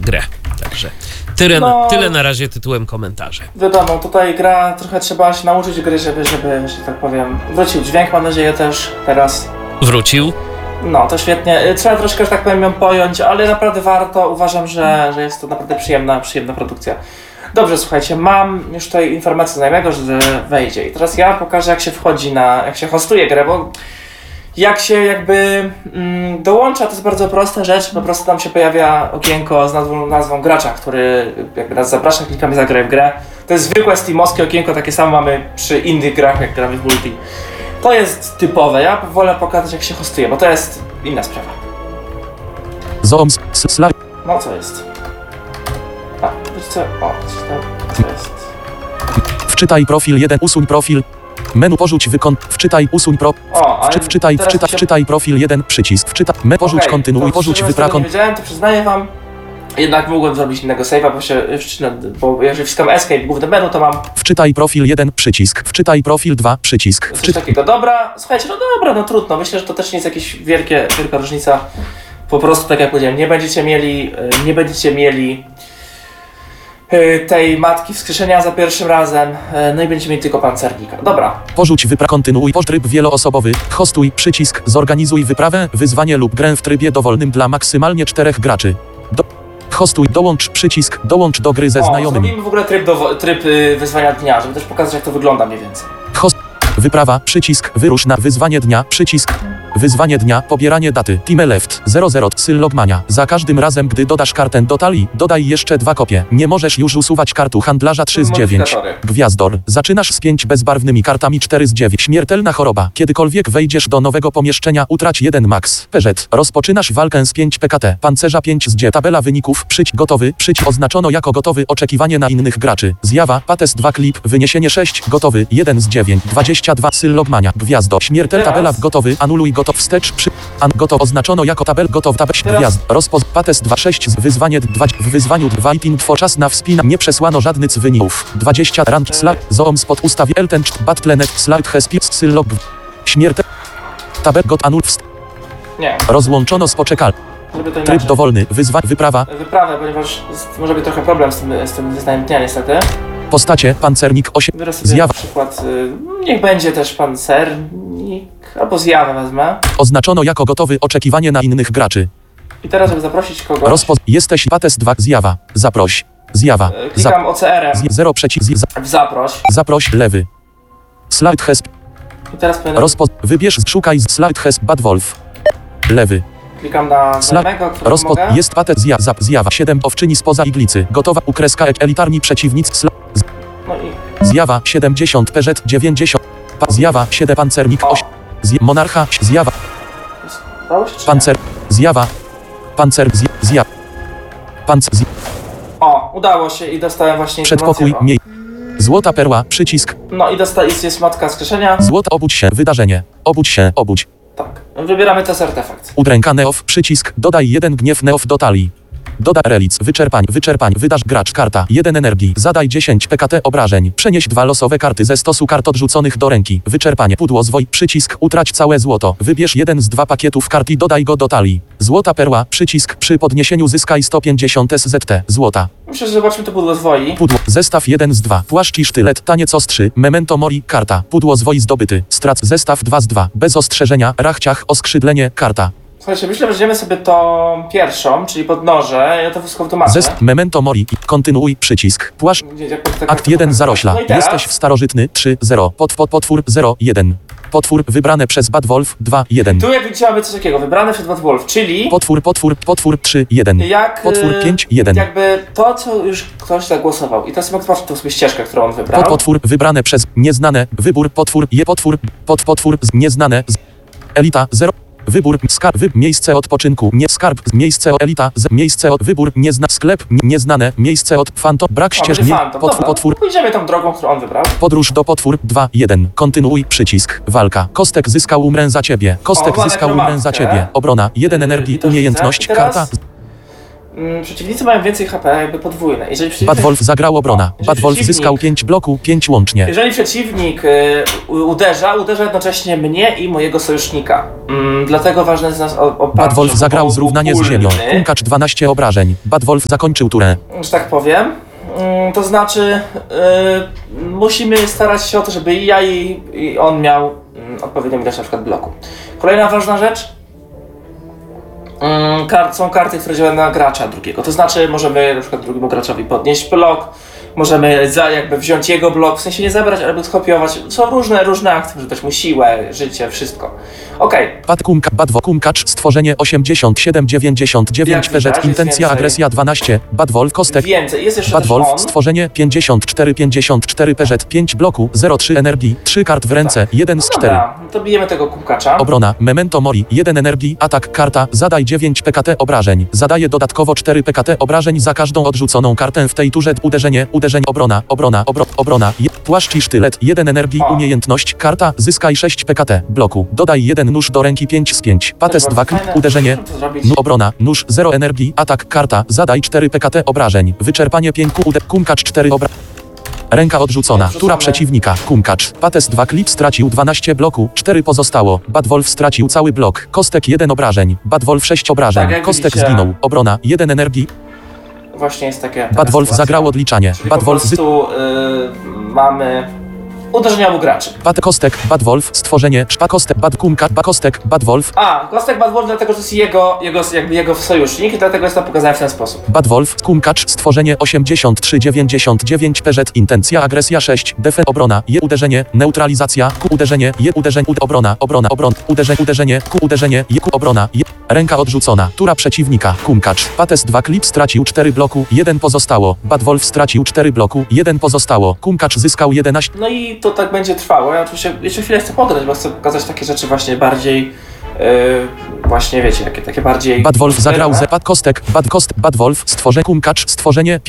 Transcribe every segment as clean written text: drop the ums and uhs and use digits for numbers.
grę. Także tyle na razie tytułem komentarza. Wiadomo, tutaj gra, trochę trzeba się nauczyć gry, żeby, że tak powiem, wrócił dźwięk, mam nadzieję też teraz. Wrócił? No, to świetnie. Trzeba troszkę, że tak powiem, ją pojąć, ale naprawdę warto. Uważam, że jest to naprawdę przyjemna produkcja. Dobrze, słuchajcie, mam już tutaj informację znajomego, że wejdzie. I teraz ja pokażę, jak się wchodzi jak się hostuje grę, bo jak się jakby dołącza, to jest bardzo prosta rzecz. Po prostu tam się pojawia okienko z nazwą gracza, który jakby nas zaprasza, klikamy zagraj w grę. To jest zwykłe steamowskie okienko, takie samo mamy przy innych grach, jak gramy w multi. To jest typowe, ja wolę pokazać, jak się hostuje, bo to jest inna sprawa. No co jest? A, wiesz co? O, co jest? Wczytaj profil 1, usuń profil. Menu porzuć wczytaj, usuń wczytaj profil 1, przycisk, porzuć, kontynuuj, porzuć, nie wiedziałem, to przyznaję wam. Jednak mogłem zrobić innego save'a, bo jeżeli wciskam escape, główne menu, to mam... Wczytaj profil 1, przycisk, wczytaj profil 2, przycisk. Coś takiego, dobra, słuchajcie, no dobra, no trudno, myślę, że to też nie jest jakaś wielka różnica. Po prostu, tak jak powiedziałem, nie będziecie mieli tej matki wskrzeszenia za pierwszym razem, no i będziecie mieli tylko pancernika. Dobra. Porzuć kontynuuj tryb wieloosobowy, hostuj, przycisk, zorganizuj wyprawę, wyzwanie lub grę w trybie dowolnym dla maksymalnie 4 graczy. Hostuj, dołącz, przycisk, dołącz do gry ze znajomymi. Zrobimy w ogóle tryb wyzwania dnia, żeby też pokazać, jak to wygląda mniej więcej. Wyprawa, przycisk, wyrusz na wyzwanie dnia, przycisk. Wyzwanie dnia, pobieranie daty, Time Left, 00, Syllogmania. Za każdym razem, gdy dodasz kartę do talii, dodaj jeszcze 2 kopie. Nie możesz już usuwać kartu handlarza 3 z 9. Gwiazdor, zaczynasz z 5 bezbarwnymi kartami 4 z 9. Śmiertelna choroba, kiedykolwiek wejdziesz do nowego pomieszczenia, utrać 1 max. Peżet, rozpoczynasz walkę z 5 PKT. Pancerza 5 z 9. Tabela wyników, gotowy, oznaczono jako gotowy, oczekiwanie na innych graczy. Zjawa, Pates 2 klip, wyniesienie 6, gotowy, 1 z 9. 22, Syllogmania, Gwiazdor, tabela gotowy, anuluj gotów wstecz, gotow, oznaczono jako gotow, gwiazd, Pates 2, 6, wyzwanie 2, w wyzwaniu 2 iting czas na wspina, nie przesłano żadnych wyników, 20, rand, zoom spot ustawie, elten, battlenet, slide, hespis, syllog, śmiertel, tabel, anul, nie. Rozłączono z poczekal. Tryb dowolny, wyprawa. Wyprawę, ponieważ może być trochę problem z tym wyznaniem dnia, niestety. Postacie, pancernik 8, zjawa. Na przykład, niech będzie też pancernik, albo zjawę wezmę. Oznaczono jako gotowy, oczekiwanie na innych graczy. I teraz, żeby zaprosić kogoś. Jesteś Pates 2, zjawa, zaproś, zjawa. Klikam OCR-em. 0 przeciw, zaproś. Zaproś, lewy. Slide has. I teraz powinienem... Wybierz, szukaj, slide has, bad wolf. Lewy. Klikam na znajomego, mogę. Jest Pates zjawa, 7 owczyni spoza iglicy, gotowa, ukreska, elitarni przeciwnicy, no i... Zjawa, 70, Peżet, 90, zjawa, 7, pancernik, 8, monarcha, zjawa, pancer, zjawa, pancer, zjawa, pancer, o, udało się i dostałem właśnie przedpokój, złota perła, przycisk. No i jest matka wskrzeszenia. Złota, obudź się, wydarzenie, obudź. Tak, wybieramy test artefakt. Udręka neof, przycisk, dodaj 1 gniew neof do talii. Dodaj relic, wyczerpań, wydasz gracz, karta, 1 energii, zadaj 10 PKT obrażeń, przenieś 2 losowe karty ze stosu kart odrzuconych do ręki, wyczerpanie, pudło zwoj, przycisk, utrać całe złoto, wybierz 1 z 2 pakietów kart i dodaj go do talii. Złota perła, przycisk, przy podniesieniu zyskaj 150 SZT, złota. Myślę, że zobaczmy to pudło zwoi. Pudło, zestaw 1 z 2, płaszcz i sztylet, taniec ostrzy, memento mori, karta, pudło zwoi zdobyty, strac, zestaw 2 z 2, bez ostrzeżenia, rachciach, oskrzydlenie, karta. Słuchajcie, myślę, że weźmiemy sobie tą pierwszą, czyli podnoże, ja to wszystko wytłumaczę. Memento mori, kontynuuj, przycisk, płaszcz, akt 1 zarośla, no jesteś w starożytny, 3, 0, potwór, 0, 1. Potwór wybrane przez Bad Wolf 2, 1. Tu jak widzicie mamy coś takiego, wybrane przez Bad Wolf, czyli... Potwór 3, 1. Potwór 5, 1. Jakby to, co już ktoś zagłosował. I teraz mogę zobaczyć tą sobie ścieżkę, którą on wybrał. Potwór wybrane przez nieznane, wybór, potwór, nieznane, elita, 0. Wybór, skarb, miejsce odpoczynku, nie skarb, miejsce elita, miejsce od wybór, sklep, nieznane, miejsce od fantom, brak ścieżki, potwór. Pójdziemy tą drogą, którą on wybrał. Podróż do potwór, 2, 1, kontynuuj, przycisk, walka, kostek zyskał umrę za ciebie, obrona, 1 energii, umiejętność, karta. przeciwnicy mają więcej HP, jakby podwójne. Jeżeli przeciwnik, Bad Wolf zagrał obrona. jeżeli Bad Wolf przeciwnik- zyskał 5 bloku, 5 łącznie. Jeżeli przeciwnik uderza jednocześnie mnie i mojego sojusznika. Dlatego ważne jest nas oparcie. Bad Wolf zagrał zrównanie z ziemią. ogólny, Kumkacz 12 obrażeń. Bad Wolf zakończył turę. że tak powiem. To znaczy, musimy starać się o to, żeby i ja i on miał odpowiednią ilość na przykład bloku. Kolejna ważna rzecz. Są karty, które działają na gracza drugiego. To znaczy, możemy na przykład drugiemu graczowi podnieść blok, możemy jakby wziąć jego blok, w sensie nie zabrać, albo skopiować. Są różne akcje, że dać mu siłę, życie, wszystko. Okej. Bad Wolf Kumkacz stworzenie 87,99 Jak PZ widać, jest intencja więcej. agresja 12 Bad Wolf kostek Więcej. Jest jeszcze Bad też Wolf on. stworzenie 54,54 PZ 5 bloku 0,3 energii 3 kart w ręce 1 z 4 Dobra, to bijemy tego kumkacza. Obrona, Memento Mori, 1 energii, atak, karta, zadaj 9 PKT obrażeń. Zadaje dodatkowo 4 PKT obrażeń za każdą odrzuconą kartę w tej turze. Uderzenie, obrona, płaszcz i sztylet, 1 energii, O. umiejętność, karta, zyskaj 6 PKT, bloku, dodaj 1 nóż do ręki 5 z 5, pates 2 klip, Fajne. uderzenie, Muszę to zrobić. obrona, nóż, 0 energii, atak, karta, zadaj 4 PKT obrażeń, wyczerpanie 5 kumkacz 4 Ręka odrzucona. Odrzucone. Tura przeciwnika. Kumkacz. Pates 2 klip stracił 12 bloku. 4 pozostało. Bad Wolf stracił cały blok. Kostek 1 obrażeń. Bad Wolf 6 obrażeń. Tak, jak Kostek widzicie. zginął. Obrona 1 energii. Właśnie jest takie. Bad Wolf zagrał odliczanie. Czyli Bad po Wolf prostu mamy uderzenia obu graczy. Bad Kostek. Bad Wolf stworzenie. Kostek. Bad Kumkacz. Kostek. Bad Wolf. Kostek Bad Wolf, dlatego że to jest jego sojusznik i dlatego jest to pokazane w ten sposób. Bad Wolf. Kumkacz. Stworzenie 83,99 PZ. Intencja agresja 6. Defe obrona. Uderzenie. Neutralizacja. Uderzenie. Uderzenie. Obrona. Uderzenie. Uderzenie. Obrona. Ręka odrzucona. Tura przeciwnika. Kumkacz. Pates 2 klip stracił 4 bloku. 1 pozostało. Bad Wolf stracił 4 bloku. 1 pozostało. Kumkacz zyskał 11. No i to tak będzie trwało. Ja oczywiście jeszcze chwilę chcę pograć, bo chcę pokazać takie rzeczy właśnie bardziej właśnie wiecie, takie bardziej. Bad Wolf zagrał ze Bad Kostek. Bad Wolf stworzenie Kumkacz stworzenie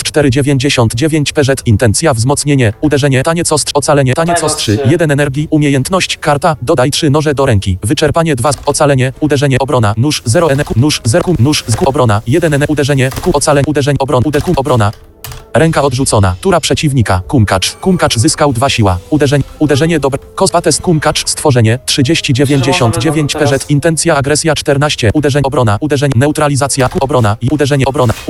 54,99 PZ. Intencja wzmocnienie. Uderzenie. Taniec ostrz. Ocalenie. Taniec ostrzy. 1 energii. Umiejętność. Karta. Dodaj 3 noże do ręki. Wyczerpanie 2. Ocalenie. Uderzenie. Obrona. Nóż 0 NQ. Nóż 0 nóż z obrona. 1 NQ. Uderzenie. Ocalenie. Uderzenie. Obrona. Ręka odrzucona. Tura przeciwnika. Kumkacz zyskał 2 siła. Uderzenie dobre. Kospates Kumkacz stworzenie 30,99 PZ. Intencja agresja 14. Obrona. Uderzenie. Neutralizacja. Obrona. I uderzenie.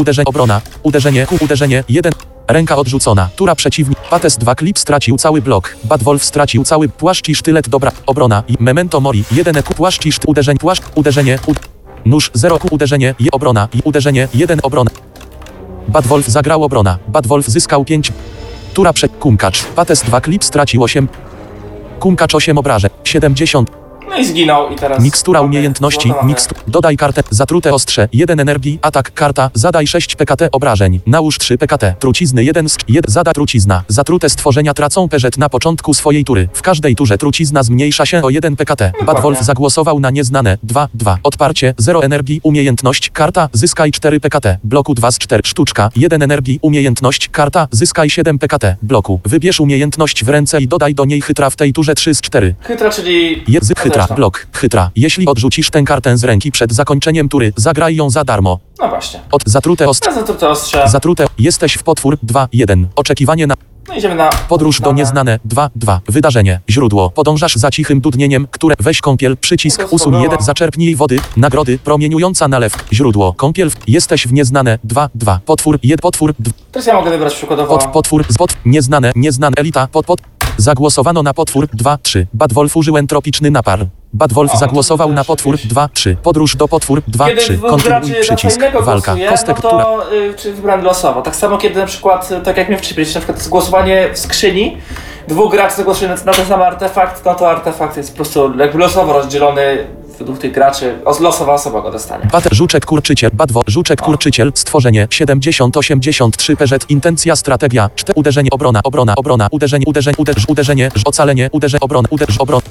Uderzenie. 1. Ręka odrzucona. Tura przeciwnik. Pates 2 klip stracił cały blok. Bad Wolf stracił cały płaszcz i sztylet. Dobra. Obrona. I Memento Mori. 1 płaszcz i sztylet. Uderzenie. Nóż 0 uderzenie. Obrona. I uderzenie. 1 obrona. Bad Wolf zagrał obrona. Bad Wolf zyskał 5. Tura Kumkacz. Pates 2 klip stracił 8. Kumkacz 8 obrażeń. 70. No i zginął i teraz. Mikstura umiejętności. Dodaj kartę. Zatrute ostrze. 1 energii. Atak. Karta. Zadaj 6 PKT obrażeń. Nałóż 3 PKT. Trucizny 1 z 1. Zada trucizna. Zatrute stworzenia tracą PZ na początku swojej tury. W każdej turze trucizna zmniejsza się o 1 PKT. Bad Wolf zagłosował na nieznane. 2. Odparcie. 0 energii. Umiejętność. Karta. Zyskaj 4 PKT. Bloku 2 z 4. Sztuczka. 1 energii. Umiejętność. Karta. Zyskaj 7 PKT. Bloku. Wybierz umiejętność w ręce i dodaj do niej chytra w tej turze 3 z 4. Chytra, czyli. Chytra. Blok. Chytra. Jeśli odrzucisz tę kartę z ręki przed zakończeniem tury, zagraj ją za darmo. No właśnie. Od zatrute ostrze. Teraz zatrute ostrze. Zatrute. Jesteś w potwór. 2. 1. Oczekiwanie na No idziemy na. podróż do nieznane. 2. 2. Wydarzenie. Źródło. Podążasz za cichym dudnieniem, które weź kąpiel. Przycisk. Usuń 1. Zaczerpnij wody. Nagrody. Promieniująca nalew. Źródło. Kąpiel. Jesteś w nieznane. 2. 2. Potwór. Potwór. Teraz ja mogę wybrać przykładowo. Potwór. Nieznane. Elita. Zagłosowano na potwór. 2. 3. Bad Wolf użył entropiczny napar. Bad Wolf zagłosował na potwór. 2. 3. Podróż do potwór. 2. Kiedy 3. dwóch Kontynuuj graczy na co przycisk. innego Walka. głosuje, Kostek. no Tura. to czy wybrany losowo. Tak samo kiedy na przykład, tak jak mnie wcześniej powiedzieć, na przykład jest głosowanie w skrzyni, dwóch graczy zagłosuje na ten sam artefakt, no to artefakt jest po prostu jakby losowo rozdzielony według tych graczy, losowa osoba go dostanie. Żuczek kurczyciel. Żuczek kurczyciel. Stworzenie 70-83 PZ. Intencja strategia 4. Uderzenie. Obrona. Uderzenie. Ocalenie. Obrona.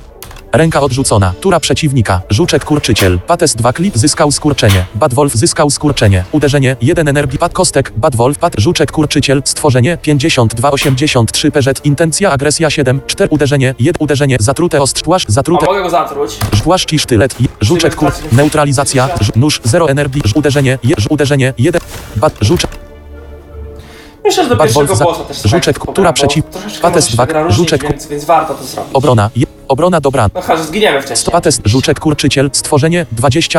Ręka odrzucona. Tura przeciwnika. Żuczek kurczyciel. Pates 2 klip zyskał skurczenie. Bad Wolf zyskał skurczenie. Uderzenie 1 energii. Pad kostek. Bad Wolf. Pad żuczek kurczyciel. Stworzenie 5283 PZ. Intencja agresja 7. 4 uderzenie 1 uderzenie. Zatrute ostrz. Płaszcz. A Zatrute. mogę go zatruć? Płaszcz i sztylet. Żuczek kur. Neutralizacja. Nóż 0 energii. Uderzenie. Uderzenie 1. Bad żuczek. Myślę, że do Bad pierwszego Wolf za- bossa też żuczek, tak tura bo przeciw- troszeczkę Pates może się 2, gra różnić, żuczek, więc warto to zrobić. Obrona. Obrona dobra. No chyba, że zginiemy wcześniej. Pates żuczek kurczyciel. Stworzenie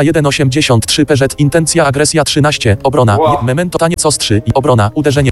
2183 PZ. Intencja agresja 13. Obrona. Wow. Memento taniec ostrzy. I obrona. Uderzenie.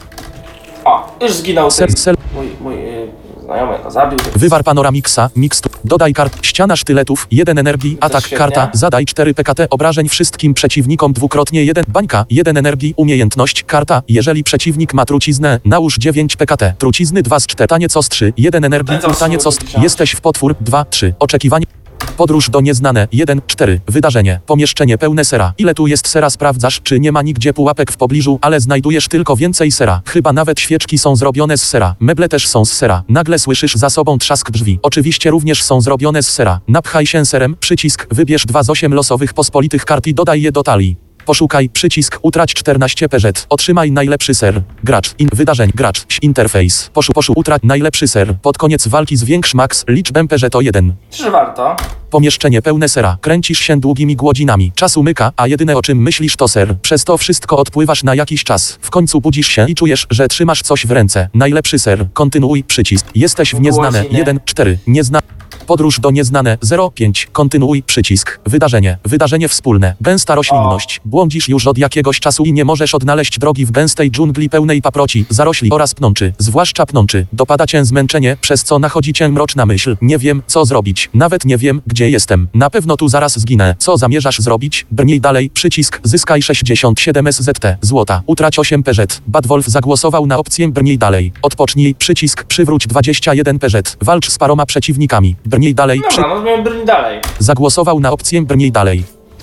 O, już zginął Sel, sel. mój znajomy go zabił. Wywar panoramixa. Mixtu. Dodaj kart. Ściana sztyletów. 1 energii. Atak świetnie. karta. Zadaj 4 PKT obrażeń wszystkim przeciwnikom dwukrotnie 1. Bańka. 1 energii. Umiejętność. Karta. Jeżeli przeciwnik ma truciznę, nałóż 9 PKT. Trucizny 2 z 4. Taniec ostrzy. 1 energii. Taniec ostrzy Taniec ostrzy. widziałem. Jesteś w potwór. 2, 3. Oczekiwanie. Podróż do nieznane. 1, 4. Wydarzenie. Pomieszczenie pełne sera. Ile tu jest sera? Sprawdzasz, czy nie ma nigdzie pułapek w pobliżu, ale znajdujesz tylko więcej sera. Chyba nawet świeczki są zrobione z sera. Meble też są z sera. Nagle słyszysz za sobą trzask drzwi. Oczywiście również są zrobione z sera. Napchaj się serem. Przycisk. Wybierz 2 z 8 losowych pospolitych kart i dodaj je do talii. Poszukaj. Przycisk. Utrać 14 PZ. Otrzymaj najlepszy ser. Gracz. Wydarzeń. Gracz. Interfejs. Utrać najlepszy ser. Pod koniec walki zwiększ max liczbę PZ o 1. Czy warto? Pomieszczenie pełne sera. Kręcisz się długimi godzinami. Czas umyka, a jedyne o czym myślisz to ser. Przez to wszystko odpływasz na jakiś czas. W końcu budzisz się i czujesz, że trzymasz coś w ręce. Najlepszy ser. Kontynuuj. Przycisk. Jesteś w nieznane. Godziny. 1, 4. Podróż do nieznane. 0, 5. Kontynuuj. Przycisk. Wydarzenie. Wydarzenie wspólne. Gęsta roślinność. Błądzisz już od jakiegoś czasu i nie możesz odnaleźć drogi w gęstej dżungli pełnej paproci, zarośli oraz pnączy. Zwłaszcza pnączy. Dopada cię zmęczenie, przez co nachodzi cię mroczna myśl. Nie wiem, co zrobić. Nawet nie wiem, gdzie jestem. Na pewno tu zaraz zginę. Co zamierzasz zrobić? Brnij dalej. Przycisk. Zyskaj 67 SZT. Złota. Utrać 8 PZ. Bad Wolf zagłosował na opcję brnij dalej. Odpocznij. Przycisk. Przywróć 21 PZ. Walcz z paroma przeciwnikami. Brnij dalej. Dobra, no miałem brnić dalej. Zagłosował na opcję brnij dalej.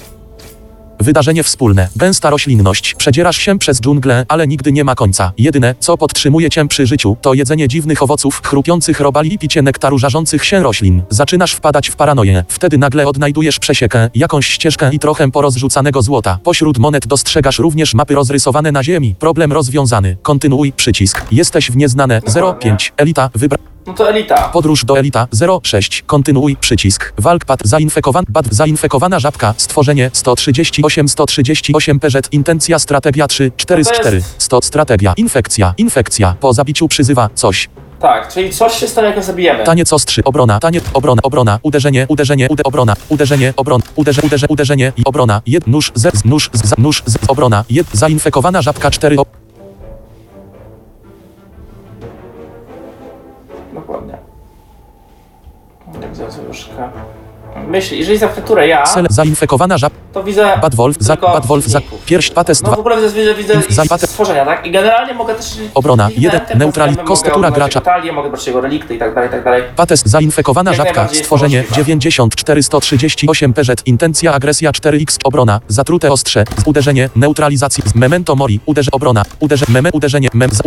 Wydarzenie wspólne. Gęsta roślinność. Przedzierasz się przez dżunglę, ale nigdy nie ma końca. Jedyne, co podtrzymuje cię przy życiu, to jedzenie dziwnych owoców, chrupiących robali i picie nektaru żarzących się roślin. Zaczynasz wpadać w paranoję. Wtedy nagle odnajdujesz przesiekę, jakąś ścieżkę i trochę porozrzucanego złota. Pośród monet dostrzegasz również mapy rozrysowane na ziemi. Problem rozwiązany. Kontynuuj. Przycisk. Jesteś w nieznane. 05. Elita. No to elita. Podróż do elita 06. Kontynuuj. Przycisk. Walk zainfekowana żabka. Stworzenie 138 PZ. Intencja strategia 3 4 z 4. 100 strategia. Infekcja. Po zabiciu przyzywa coś. Tak, czyli coś się stanie, jak go zabijemy. Taniec ostrzy. Obrona. Obrona. Uderzenie. Obrona. Uderzenie i obrona. Nóż. Obrona. Zainfekowana żabka 4. Dokładnie. Jak zaraz troszkę myśli, jeżeli za którę ja, Zainfekowana żabka. to widzę Bad Wolf za przeciwników. pierś pates No 2. w ogóle widzę Zapatek. stworzenia, tak? I generalnie mogę też... Obrona, inne jeden, te neutrali- problemy, kostura mogę gracza. Italię, mogę brać jego relikty i tak dalej, i tak dalej. Pates zainfekowana Jak żabka. najbardziej jest Stworzenie możliwe. 94 138 PZ. Intencja agresja 4x. Obrona. Zatrute ostrze. Uderzenie. Neutralizacji. Memento mori. Obrona. Uderzenie.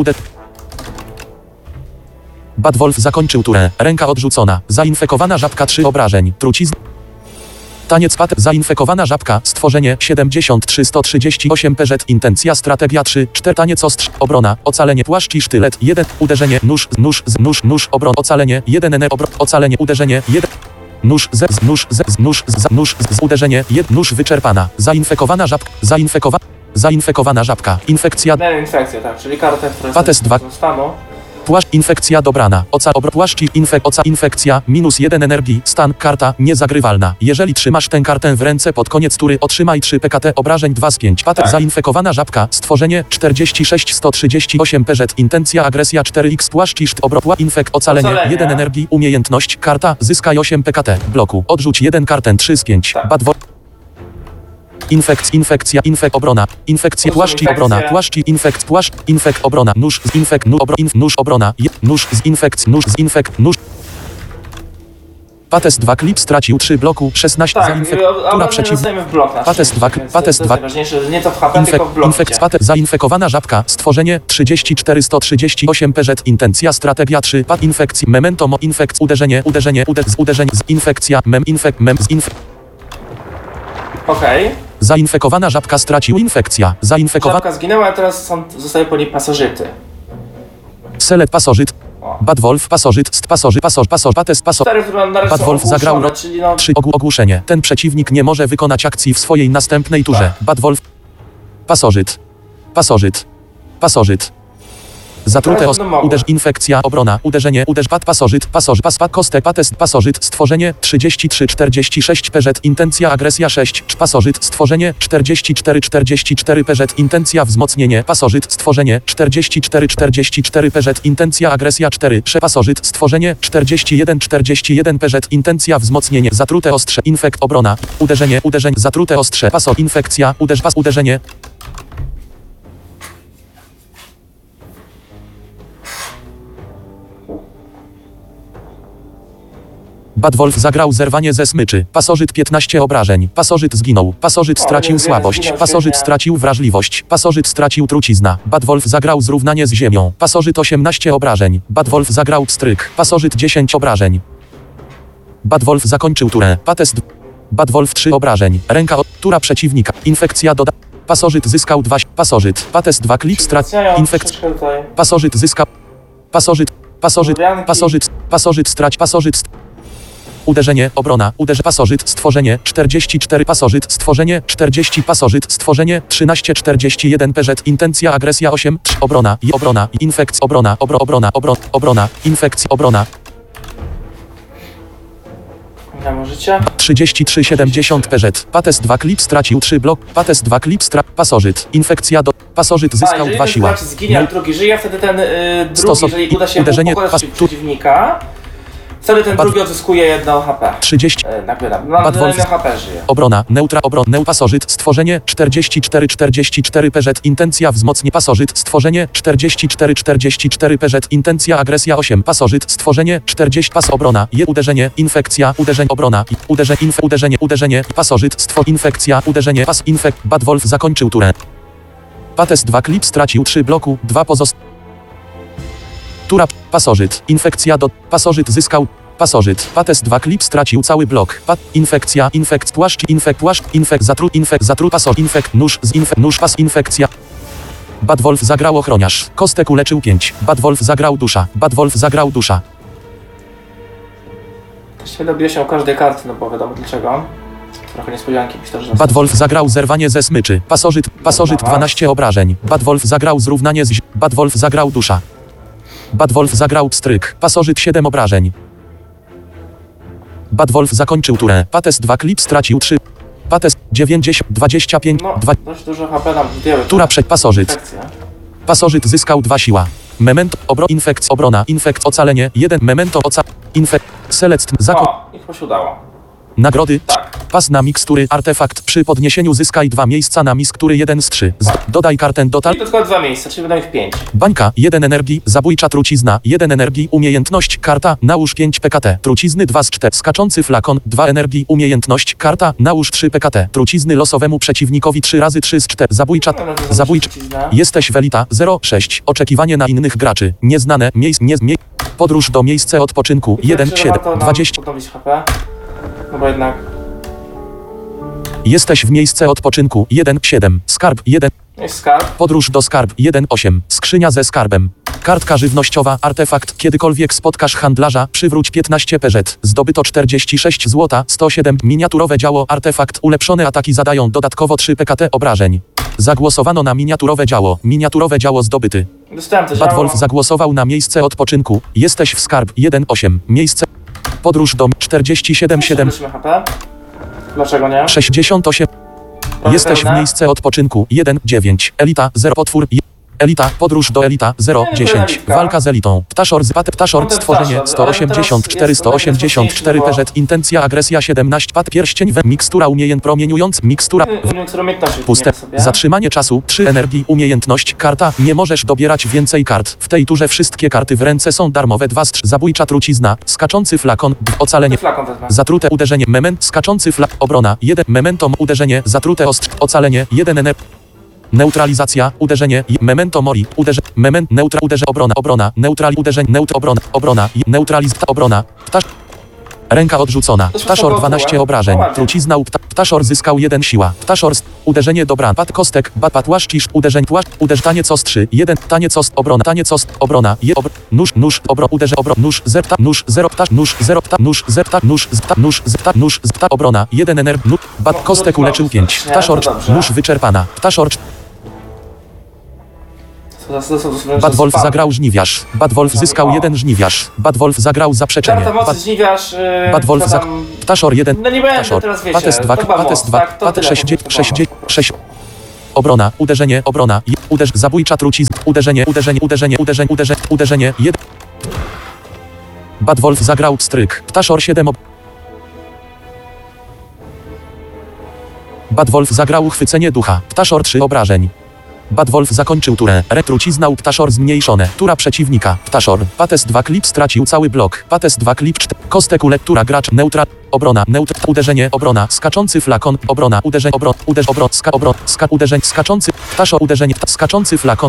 Bad Wolf zakończył turę. Ręka odrzucona. Zainfekowana żabka 3 obrażeń. Trucizna. Taniec pat. Zainfekowana żabka. Stworzenie 73 138 PZ. Intencja strategia 3 4. Taniec ostrz. Obrona. Ocalenie. Płaszcz i sztylet 1. Uderzenie. Nóż. Obrona. Ocalenie 1. Ocalenie. Uderzenie 1. Uderzenie. Nóż wyczerpana. Zainfekowana żabka. Zainfekowana żabka. Infekcja. Infekcja, tak, czyli kartę, które Pates 2. zostaną. Płaszcz. Infekcja dobrana. Płaszcz i infekcja. -1 energii. Stan. Karta. Niezagrywalna. Jeżeli trzymasz tę kartę w ręce pod koniec tury, otrzymaj 3 PKT obrażeń 2 z 5. Patek. Tak. Zainfekowana żabka. Stworzenie 46 138 PZ. Intencja agresja 4x. Płaszcz i ocalenie 1 energii. Umiejętność. Karta. Zyskaj 8 PKT. Bloku. Odrzuć 1 kartę 3 z 5. Tak. Infekcja, obrona, infekcja, płaszcz i obrona, płaszcz i obrona, nóż z obrona, nóż z infekcji, nóż. Pates 2 klip stracił 3 bloku 16 Tak, zainfektura przeciw. zostajemy w blok nasz. Pates 2, Więc Pates to jest 2. najważniejsze, że nie to w HP, tylko w blok. Zainfekowana żabka, stworzenie 34 138 PZ, intencja, strategia 3, pad infekcji, memento, uderzenie, infekcja, Okej. zainfekowana żabka stracił infekcja, Żabka zginęła, a teraz zostaje po niej pasożyty. Selet pasożyt, O. Bad Wolf pasożyt, pates Cztery, które na razie Bad są Wolf zagrał ogłuszone, czyli no... 3 ogłuszenie. Ten przeciwnik nie może wykonać akcji w swojej następnej turze. Bad Wolf. Pasożyt. Zatrute infekcja, obrona, uderzenie, pad pasożyt, pad kostek, pasożyt, stworzenie 33-46 PZ, intencja, agresja 6, pasożyt, stworzenie 44-44 PZ, intencja, wzmocnienie, pasożyt, stworzenie 44-44 PZ, intencja, agresja 4, pasożyt, stworzenie 41-41 PZ, intencja, wzmocnienie, zatrute ostrze, obrona, uderzenie, zatrute ostrze, infekcja, uderzenie. Bad Wolf zagrał zerwanie ze smyczy. Pasożyt 15 obrażeń. Pasożyt zginął. Pasożyt stracił słabość. Pasożyt stracił wrażliwość. Pasożyt stracił trucizna. Bad Wolf zagrał zrównanie z ziemią. Pasożyt 18 obrażeń. Bad Wolf zagrał pstryk. Pasożyt 10 obrażeń. Bad Wolf zakończył turę. Bad Wolf 3 obrażeń. Ręka od tura przeciwnika. Infekcja doda. Pasożyt zyskał 2. Pasożyt. Pates 2 klip strat. Infekcja. Pasożyt zyskał. Pasożyt strać. Uderzenie, obrona, pasożyt, stworzenie, 44 pasożyt, stworzenie, 40 pasożyt, stworzenie, 13-41 PZ, intencja, agresja 8, 3, obrona, infekcja, obrona, infekcja, obrona. Ja możecie? 33-70 PZ, Pates 2 klip stracił 3 blok, Pates 2 klip pasożyt, infekcja pasożyt zyskał 2 siła. Jeżeli zginie, a drugi żyje, wtedy ten drugi, jeżeli uda się uderzenie, pokonać przeciwnika, wtedy ten drugi odzyskuje 1 HP. 30. Bad Wolf HP żyje. Obrona, pasożyt, stworzenie, 44-44 PZ, intencja, wzmocnienie, pasożyt, stworzenie, 44-44 PZ, intencja, agresja 8, pasożyt, stworzenie, 40, obrona, uderzenie, infekcja, obrona, uderzenie, pasożyt, infekcja, uderzenie, Bad Wolf zakończył turę. Pates 2 klip stracił 3 bloku, 2 pozostałe. Tura, pasożyt, infekcja pasożyt zyskał, pasożyt, Pates 2 klip stracił cały blok, infekcja, zatru, pasożyt, nóż, infekcja. Bad Wolf zagrał ochroniarz, kostek uleczył 5, Bad Wolf zagrał dusza. Właściwie dobiję się o każdej karty, no bo wiadomo dlaczego. Trochę niespodzianki, myślę, że... Bad Wolf zagrał zerwanie ze smyczy, pasożyt 12 obrażeń, Bad Wolf zagrał zrównanie Bad Wolf zagrał dusza. Bad Wolf zagrał pstryk. Pasożyt 7 obrażeń. Bad Wolf zakończył turę. Pates 2 klip stracił 3. Pates 90, 25, no, 2. Dość dużo HP nam zdjęły. Tura przed pasożyt. Pasożyt zyskał 2 siła. Memento, obrona, ocalenie, 1, memento, select, ich się udało. Nagrody. Tak. Pas na mikstury, artefakt. Przy podniesieniu zyskaj 2 miejsca na mikstury 1 z 3. Dodaj kartę dotal. I to tylko 2 miejsca, czyli będą ich 5. Bańka, 1 energii, zabójcza trucizna, 1 energii, umiejętność, karta, nałóż 5 PKT, trucizny 2 z 4, skaczący flakon, 2 energii, umiejętność, karta, nałóż 3 PKT, trucizny losowemu przeciwnikowi 3 razy 3 z 4, zabójcza, jesteś welita, 0,6, oczekiwanie na innych graczy, nieznane, podróż do miejsca odpoczynku, 1,7, 20. No bo jednak... Jesteś w miejsce odpoczynku, 1,7, skarb, 1. Jest skarb. Podróż do skarb, 1,8, skrzynia ze skarbem. Kartka żywnościowa, artefakt, kiedykolwiek spotkasz handlarza, przywróć 15 PZ, zdobyto 46 zł, 107, miniaturowe działo, artefakt, ulepszone ataki zadają dodatkowo 3 PKT obrażeń. Zagłosowano na miniaturowe działo zdobyty. Dostałem to Bad działo. Wolf zagłosował na miejsce odpoczynku, jesteś w skarb, 1,8, miejsce, podróż do 47,7. Dlaczego nie? 68. Jesteś w miejsce odpoczynku, 1,9, elita, 0 potwór, Elita, podróż do Elita, 0, Nie, 10, elitka. walka z Elitą, Ptaszor, Ptaszor, Ten stworzenie, ptaszor, ale 184, teraz jest 184, mocniejszy, PZ, intencja, agresja, 17, pad, pierścień, mikstura, promieniując, mikstura, Które umiejętności puste, wymienię sobie. zatrzymanie czasu, 3 energii, umiejętność, karta, nie możesz dobierać więcej kart, w tej turze wszystkie karty w ręce są darmowe, 2 zabójcza trucizna, skaczący flakon, ocalenie, Flakon wezmę. zatrute uderzenie, skaczący obrona, 1, memento, uderzenie, zatrute ostrz, ocalenie, 1 neutralizacja, uderzenie, memento mori, obrona, obrona, obrona, ręka odrzucona, To jest Ptaszor spoko, 12 no obrażeń, ładnie. trucizna, Ptaszor zyskał 1 siła, Ptaszor, uderzenie dobra, pad kostek, płaszczysz, taniec ostrzy, 1, taniec obrona, obrona, nóż, nóż, zepta, nóż, 0, ptasz, nóż, 0, pta, nóż, zepta, nóż, obrona, 1 bat kostek uleczył 5, Nie, Ptaszor, to dobrze. nóż wyczerpana, Ptaszor, To Badwolf spam. zagrał żniwiarz, Badwolf zyskał 1 żniwiarz, Badwolf zagrał zaprzeczenie, Karta mocy żniwiarz, Badwolf to tam- Ptaszor 1, No nie będę Ptaszor, teraz, wiecie, Pates 2, to chyba Pates most, 2, tak? To Pates tyle, 6, to 6, chyba most. 6, obrona, uderzenie, obrona, zabójcza trucizna, uderzenie, 1. Badwolf zagrał stryk, Ptaszor 7, Badwolf zagrał chwycenie ducha, Ptaszor 3 obrażeń. Badwolf zakończył turę, trucizna u Ptaszor zmniejszone, tura przeciwnika, Ptaszor, Pates 2 klip stracił cały blok, Pates 2 klip 4, kostek tura gracz, obrona, uderzenie, obrona, skaczący flakon, obrona, uderzenie, uderzeń, skaczący, Ptaszor, uderzenie, skaczący flakon.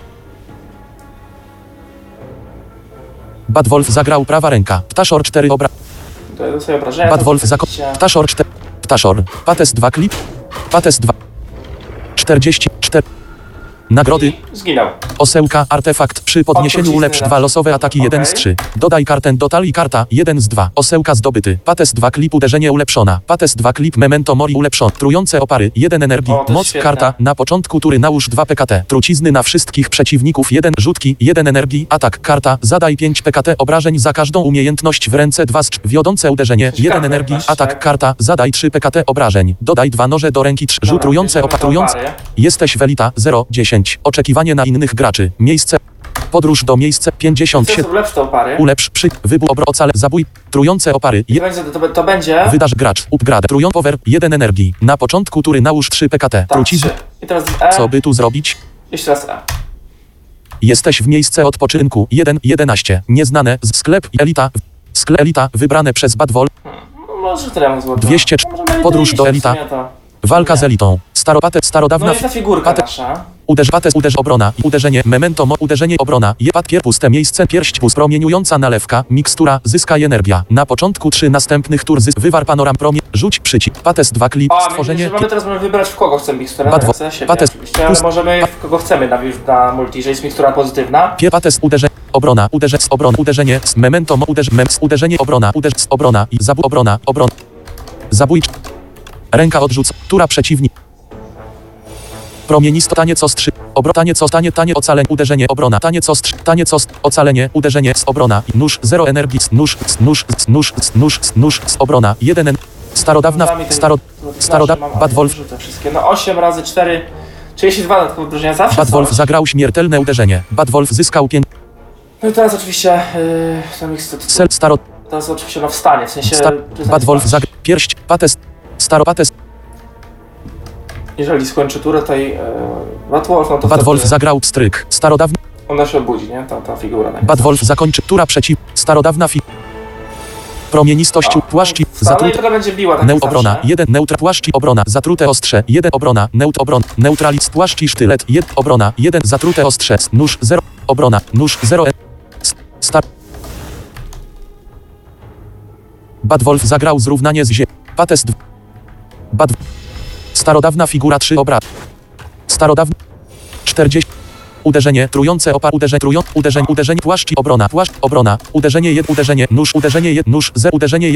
Badwolf zagrał prawa ręka, Ptaszor 4 To sobie obrażenia. Badwolf to zakończył, oczywiście- Ptaszor 4, Ptaszor, Pates 2 klip, Pates 2, 44, nagrody. Zginął. Osełka, artefakt, przy podniesieniu Trucizny ulepsz na 2 losowe ataki 1 z Okej. 3. Dodaj kartę do talii karta 1 z 2. Osełka zdobyty. Pates 2 klip uderzenie ulepszona. Pates 2 klip memento mori ulepszone. Trujące opary 1 energii. O, to Moc świetne. karta na początku tury nałóż 2 PKT. Trucizny na wszystkich przeciwników 1 rzutki 1 energii. Atak karta zadaj 5 PKT obrażeń za każdą umiejętność w ręce 2 z 3. Wiodące uderzenie 1 Ciekawe, energii. masz, Atak tak? karta zadaj 3 PKT obrażeń. Dodaj 2 noże do ręki 3. Rzut Dobra, trujące bierzemy opatrujące. tą parę. Jesteś Welita 0-10. Oczekiwanie na innych graczy. Miejsce. Podróż do miejsca 57. Ulepsz tą parę. Ulepsz wybór ocale zabój. Trujące opary. To będzie... Wydasz gracz. Upgrade. Trują power 1 energii. Na początku tury nałóż 3 PKT. Tak, Trucizny. 3. I teraz E. Co by tu zrobić? Jeszcze raz E. Jesteś w miejsce odpoczynku 1-11. Nieznane. Sklep Elita. Sklep Elita. Wybrane przez Badwolf. No, może tyle mam złotego. 200. Możemy Podróż do iść, Elita. w sumie to- Walka Nie. z Elitą. Starodawna. No i ta figurka Pate- nasza. Uderz obrona, uderzenie, uderzenie obrona, papier puste miejsce, pierść pust, promieniująca nalewka, mikstura, zyskaj energia. Na początku 3 następnych tur wywar panoram rzuć przycisk, pates 2 klip, O, stworzenie, mamy teraz możemy wybrać w kogo chcemy miksturę. Badwo- Na siebie Pates- oczywiście, ale pust- możemy w kogo chcemy na multi, że jest mikstura pozytywna. pates uderzenie, obrona, uderzenie, uderzenie, obrona, i obrona, zabójcz, ręka odrzuc, tura przeciwnik. Promienisto taniec ostrzy, tanie ocalenie, uderzenie, obrona, taniec ocalenie, uderzenie, obrona, nóż, 0 energii, nóż, obrona, 1 starodawna, Badwolf, Te wszystkie. No 8 razy 4, 32 dodatkowe obrażenia zawsze Badwolf są. zagrał śmiertelne uderzenie, Badwolf zyskał 5, No i teraz oczywiście tam jest sel, teraz oczywiście no wstanie, w sensie Badwolf zagrał, pierść, pates, pates, jeżeli skończy turę tej Badwolf, no to Badwolf wtedy zagrał stryk, starodawny, ona się obudzi, nie? Ta figura. Tak. Badwolf zakończy, tura przeciw, starodawna promienistość, płaszcz, No i zatrute, to będzie biła tak obrona, zawsze. 1 płaszcz, obrona, zatrute ostrze, 1 obrona, neutraliz, płaszcz i sztylet, 1 obrona, 1 zatrute ostrze, nóż, 0, obrona, nóż, 0, Badwolf zagrał zrównanie z ziemią, pates 2, starodawna figura 3 obraz, starodawny, 40, uderzenie, trujące opar, uderzenie, płaszcz, obrona, uderzenie, nóż, 0,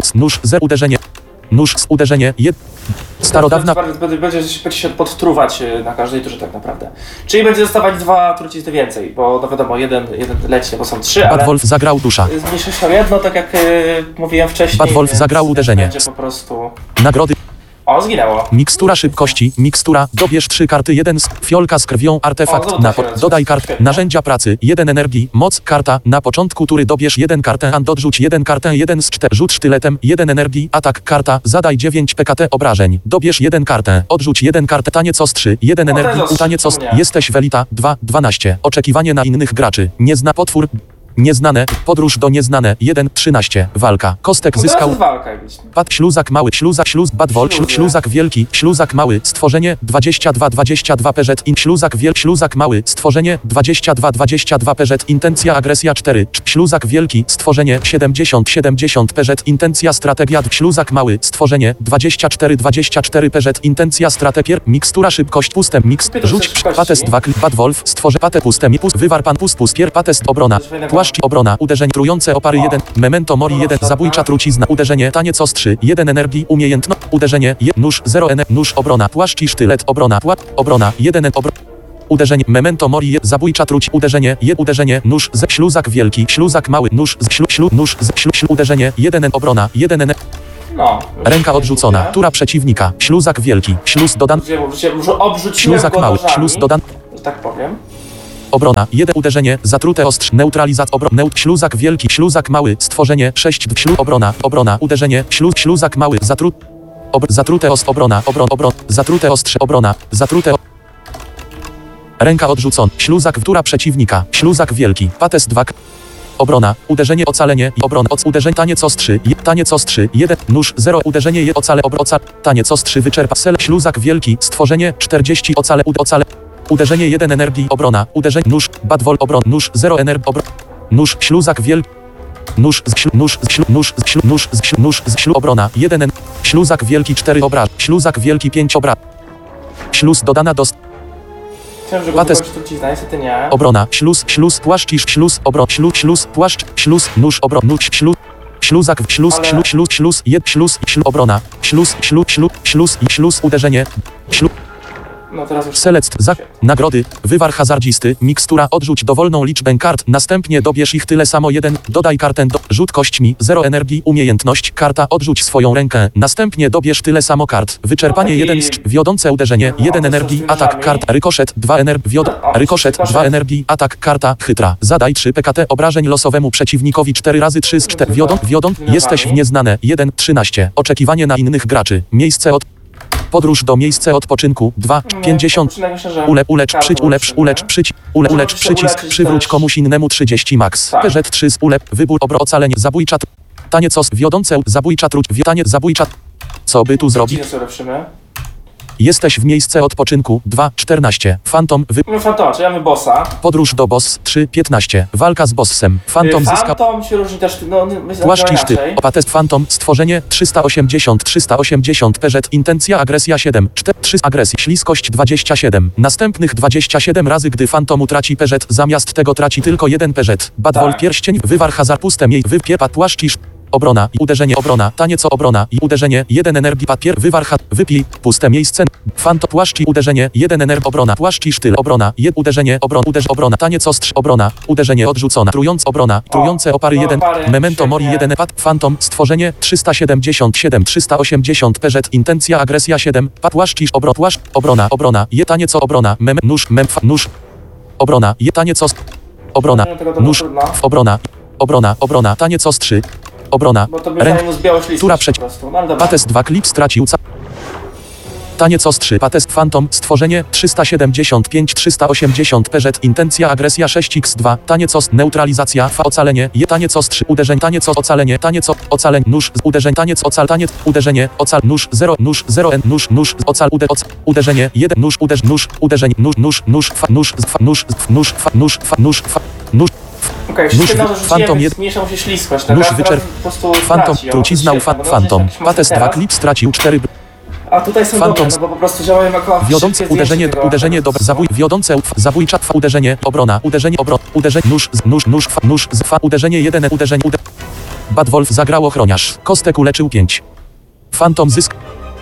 uderzenie, starodawna, Będzie się podtruwać na każdej turze tak naprawdę. Czyli będzie dostawać 2 trucizny więcej, bo no wiadomo, jeden leci, bo są 3, ale Badwolf zagrał dusza, zmniejszy się o jedno, tak jak mówiłem wcześniej. Badwolf więc zagrał uderzenie. Będzie po prostu... nagrody, O, zginęło. Mikstura szybkości, mikstura, dobierz 3 karty, 1 z, fiolka z krwią, artefakt, O, dodaj kart, świetnie. narzędzia pracy, 1 energii, moc, karta, na początku tury dobierz 1 kartę, and odrzuć 1 kartę, 1 z 4, rzut sztyletem, 1 energii, atak, karta, zadaj 9 PKT obrażeń, dobierz 1 kartę, odrzuć 1 kartę, taniec ostrzy, 1 O, energii, ten taniec ostrzy, nie. jesteś welita, 2, 12, oczekiwanie na innych graczy, potwór, nieznane, podróż do nieznane, 1, 13, walka, kostek Teraz zyskał, jest walka, jak widzisz. Pad śluzak mały, badwolf, Śluzy. śluzak wielki, śluzak mały, stworzenie 22 peżet, śluzak wielki, śluzak mały, stworzenie 22 peżet, intencja agresja 4, śluzak wielki, stworzenie 70 peżet, intencja strategia, śluzak mały, stworzenie 24 peżet, intencja strategia, mikstura szybkość, pustem, rzuć, szybkości. patest 2, badwolf, stworzę, patę pustem, wywar pan pus, patest obrona, płaszcz obrona, uderzenie, trujące opary 1, memento mori 1, zabójcza trucizna, uderzenie, taniec ostrzy, 1 energii, umiejętność, uderzenie, nóż, 0 nóż, obrona, płaszcz i sztylet, obrona, obrona, 1 uderzenie, memento mori, zabójcza truć, uderzenie, nóż, śluzak wielki, śluzak mały, nóż, uderzenie, 1 obrona, 1 No. ręka odrzucona, tura przeciwnika, śluzak wielki, śluz dodany, Obrzuciłem śluzak go mały, nożami, śluz dodany, że tak powiem. obrona, 1 uderzenie, zatrute ostrz, śluzak wielki, śluzak mały, stworzenie, 6, obrona, uderzenie, śluzak mały, zatrute ostrz, obrona, zatrute ostrze, obrona, ręka odrzucona, śluzak wtóra przeciwnika, śluzak wielki, pates 2, obrona, uderzenie, ocalenie, obrona, uderzenie, taniec ostrzy, 1, nóż, 0, uderzenie, taniec ostrzy, wyczerpa, śluzak wielki, stworzenie, 40, ocale, uderzenie 1 energii, obrona, uderzenie, nóż, badwol, nóż, 0 energii, nóż, śluzak wielki, obrona, 1, śluzak wielki 4 obraz, śluzak wielki 5 obraz, śluz dodana do Chciałem, że go Pates- wykończy trucizna, niestety nie. obrona, śluz, płaszcz, śluz, płaszcz, śluz, nóż, śluzak, obrona, śluz, uderzenie, No teraz już... Select, nagrody, wywar hazardzisty, mikstura, odrzuć dowolną liczbę kart, następnie dobierz ich tyle samo 1, dodaj kartę rzut kośćmi, 0 energii, umiejętność, karta, odrzuć swoją rękę, następnie dobierz tyle samo kart, wyczerpanie Taki- 1, wiodące uderzenie, 1 to energii, z atak, nożami. karta, rykoszet, 2 energii, rykoszet, 2 energii, atak, karta, chytra, zadaj 3 PKT obrażeń losowemu przeciwnikowi 4 razy 3 z 4, jesteś w nieznane, 1, 13, oczekiwanie na innych graczy, miejsce podróż do miejsca odpoczynku, 2, 50, ulecz przycisk, przywróć komuś innemu 30 max, Tak. PZ 3 wybór ocalenie, zabójcza, taniec wiodące, zabójcza truć, taniec, zabójcza, co by tu zrobić? Truciznę sobie lepszymy. Jesteś w miejsce odpoczynku, 2, 14, fantom, Mamy fantoma, czyli mamy bossa. podróż do boss, 3, 15, walka z bossem, fantom zyska, Fantom się różni też, no, my płaszcz i szty, inaczej. opates fantom, stworzenie, 380, peżet, intencja, agresja 7, 3 agresji, śliskość 27, następnych 27 razy, gdy fantom utraci peżet, zamiast tego traci tylko 1 peżet, badwol Tak. pierścień, wywar hazard, puste jej, wypierpad, płaszcz i obrona, i uderzenie, obrona, taniec, obrona, i uderzenie, 1 energii, papier, wywar, wypij, puste miejsce, fantom, płaszcz i uderzenie, 1 energii, obrona, płaszcz i sztyl, obrona, uderzenie, obrona, taniec, ostrz, obrona, uderzenie, odrzucona, trując, obrona, trujące opary no, 1, opary, memento mori świetnie. 1, pad, fantom, stworzenie, 380, peżet, intencja, agresja 7, płaszcz i obrona, taniec, obrona, nóż, obrona, taniec, obrona, nóż, obrona, taniec ostrzy, obrona, Bo to by ręk, zajmą z białą śliską tura po przeciw, prostu. No, ale dobra. pates 2, klip stracił, taniec ostrzy, pates, fantom, stworzenie, 380, peżet, intencja, agresja 6x2, taniec neutralizacja, ocalenie, taniec ostrzy, uderzeń, taniec ocalenie, nóż, uderzeń, taniec, uderzenie, nóż, 0, uderzenie, 1, uderzenie, nóż, Okej, nóż, wszystkie noże fantom rzuciłem, jed- zmniejsza mu się śliskość. nóż teraz wyczerp- po prostu fantom, traci ją. trucizna, To jest świetne, bo fantom, jak się pates 2, teraz- klip stracił 4, A tutaj są fantom, dobre, no bo po prostu działają jako wiodące, szybkie uderzenie, zdjęcie tego- uderzenie, tego wiodące, zabójcza, uderzenie, obrona, uderzenie, uderzenie 1, Badwolf zagrał ochroniarz, kostek uleczył 5. Fantom zysk.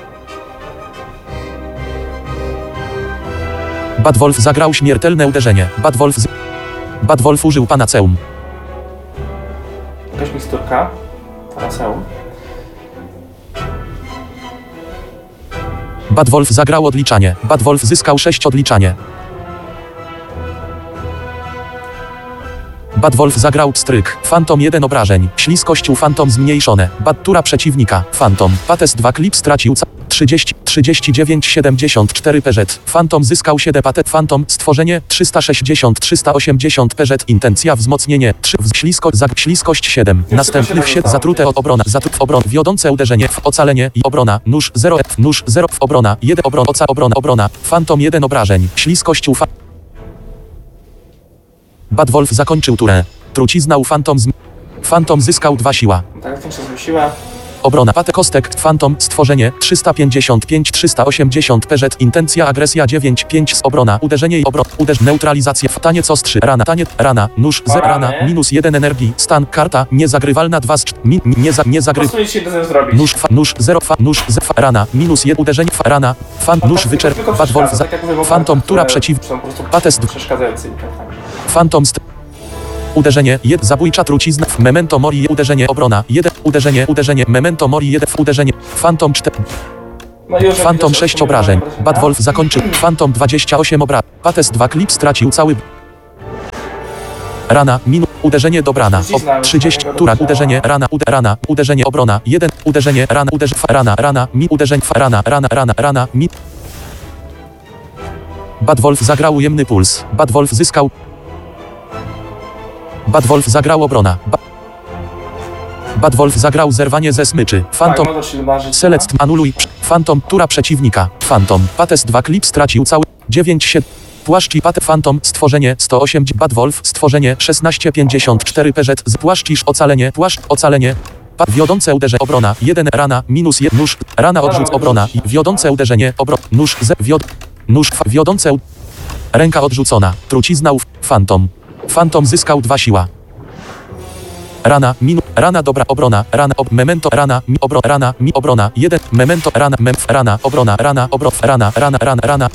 Badwolf zagrał śmiertelne uderzenie, Badwolf użył panaceum. Jakaś miksturka. Paraseum. Bad Wolf zagrał odliczanie. Bad Wolf zyskał 6 odliczanie. Bad Wolf zagrał pstryk. Fantom 1 obrażeń. Śliskość u Fantom zmniejszone. Bad tura przeciwnika. Fantom. Pates 2 klip stracił 39,74 PZ. Fantom zyskał 7 patet. Fantom stworzenie 380 PZ. Intencja wzmocnienie 3 śliskość 7. Następnych 7 zatrute od obrona. Wiodące uderzenie w ocalenie i obrona. Nóż 0 F. Nóż 0 w obrona. 1 obrona. Fantom 1 obrażeń. Śliskość u Bad Wolf zakończył turę. Trucizna u Fantom zyskał 2 siła. Tak, to się zmusiła. Obrona. Pate kostek. Fantom. Stworzenie. 380 PZ. Intencja agresja 9 z obrona. Uderzenie i neutralizacja. Taniec ostrzy. Rana. Nóż. Rana. -1 energii. Stan. Karta. Niezagrywalna 2 z nie zagrywa. Nóż 0 rana. -1 uderzenie. Rana. Nóż wyczerp. Bad Wolf. Fantom. Tura przeciw. Pates. Fantom. Uderzenie, zabójcza trucizna, memento mori, uderzenie, obrona, 1, uderzenie, memento mori, 1, uderzenie, Fantom 4, Fantom 6 obrażeń, Bad Wolf zakończył, Fantom 28 obrażeń, Pates 2 klip stracił cały, rana, uderzenie do brana, 30, tura, uderzenie, rana, uderzenie, obrona, 1, uderzenie, rana, uderzenie, rana, Bad Wolf zagrał ujemny puls, Bad Wolf zyskał, Bad Wolf zagrał obrona. Bad Wolf zagrał zerwanie ze smyczy. Fantom. Select anuluj. Fantom. Tura przeciwnika. Fantom. Pates 2 klip stracił cały. 9-7. Płaszcz Pate Fantom. Stworzenie 108. Bad Wolf. Stworzenie 1654 PZ. Z płaszcz ocalenie. Ocalenie. Wiodące uderzenie. Obrona. 1 rana. -1 nóż. Rana odrzuc obrona. Wiodące uderzenie. Nóż. Nóż. Wiodące. Ręka odrzucona. Trucizna u Fantom. Fantom zyskał 2 siła. Rana dobra obrona, memento obrona, 1, memento obrona.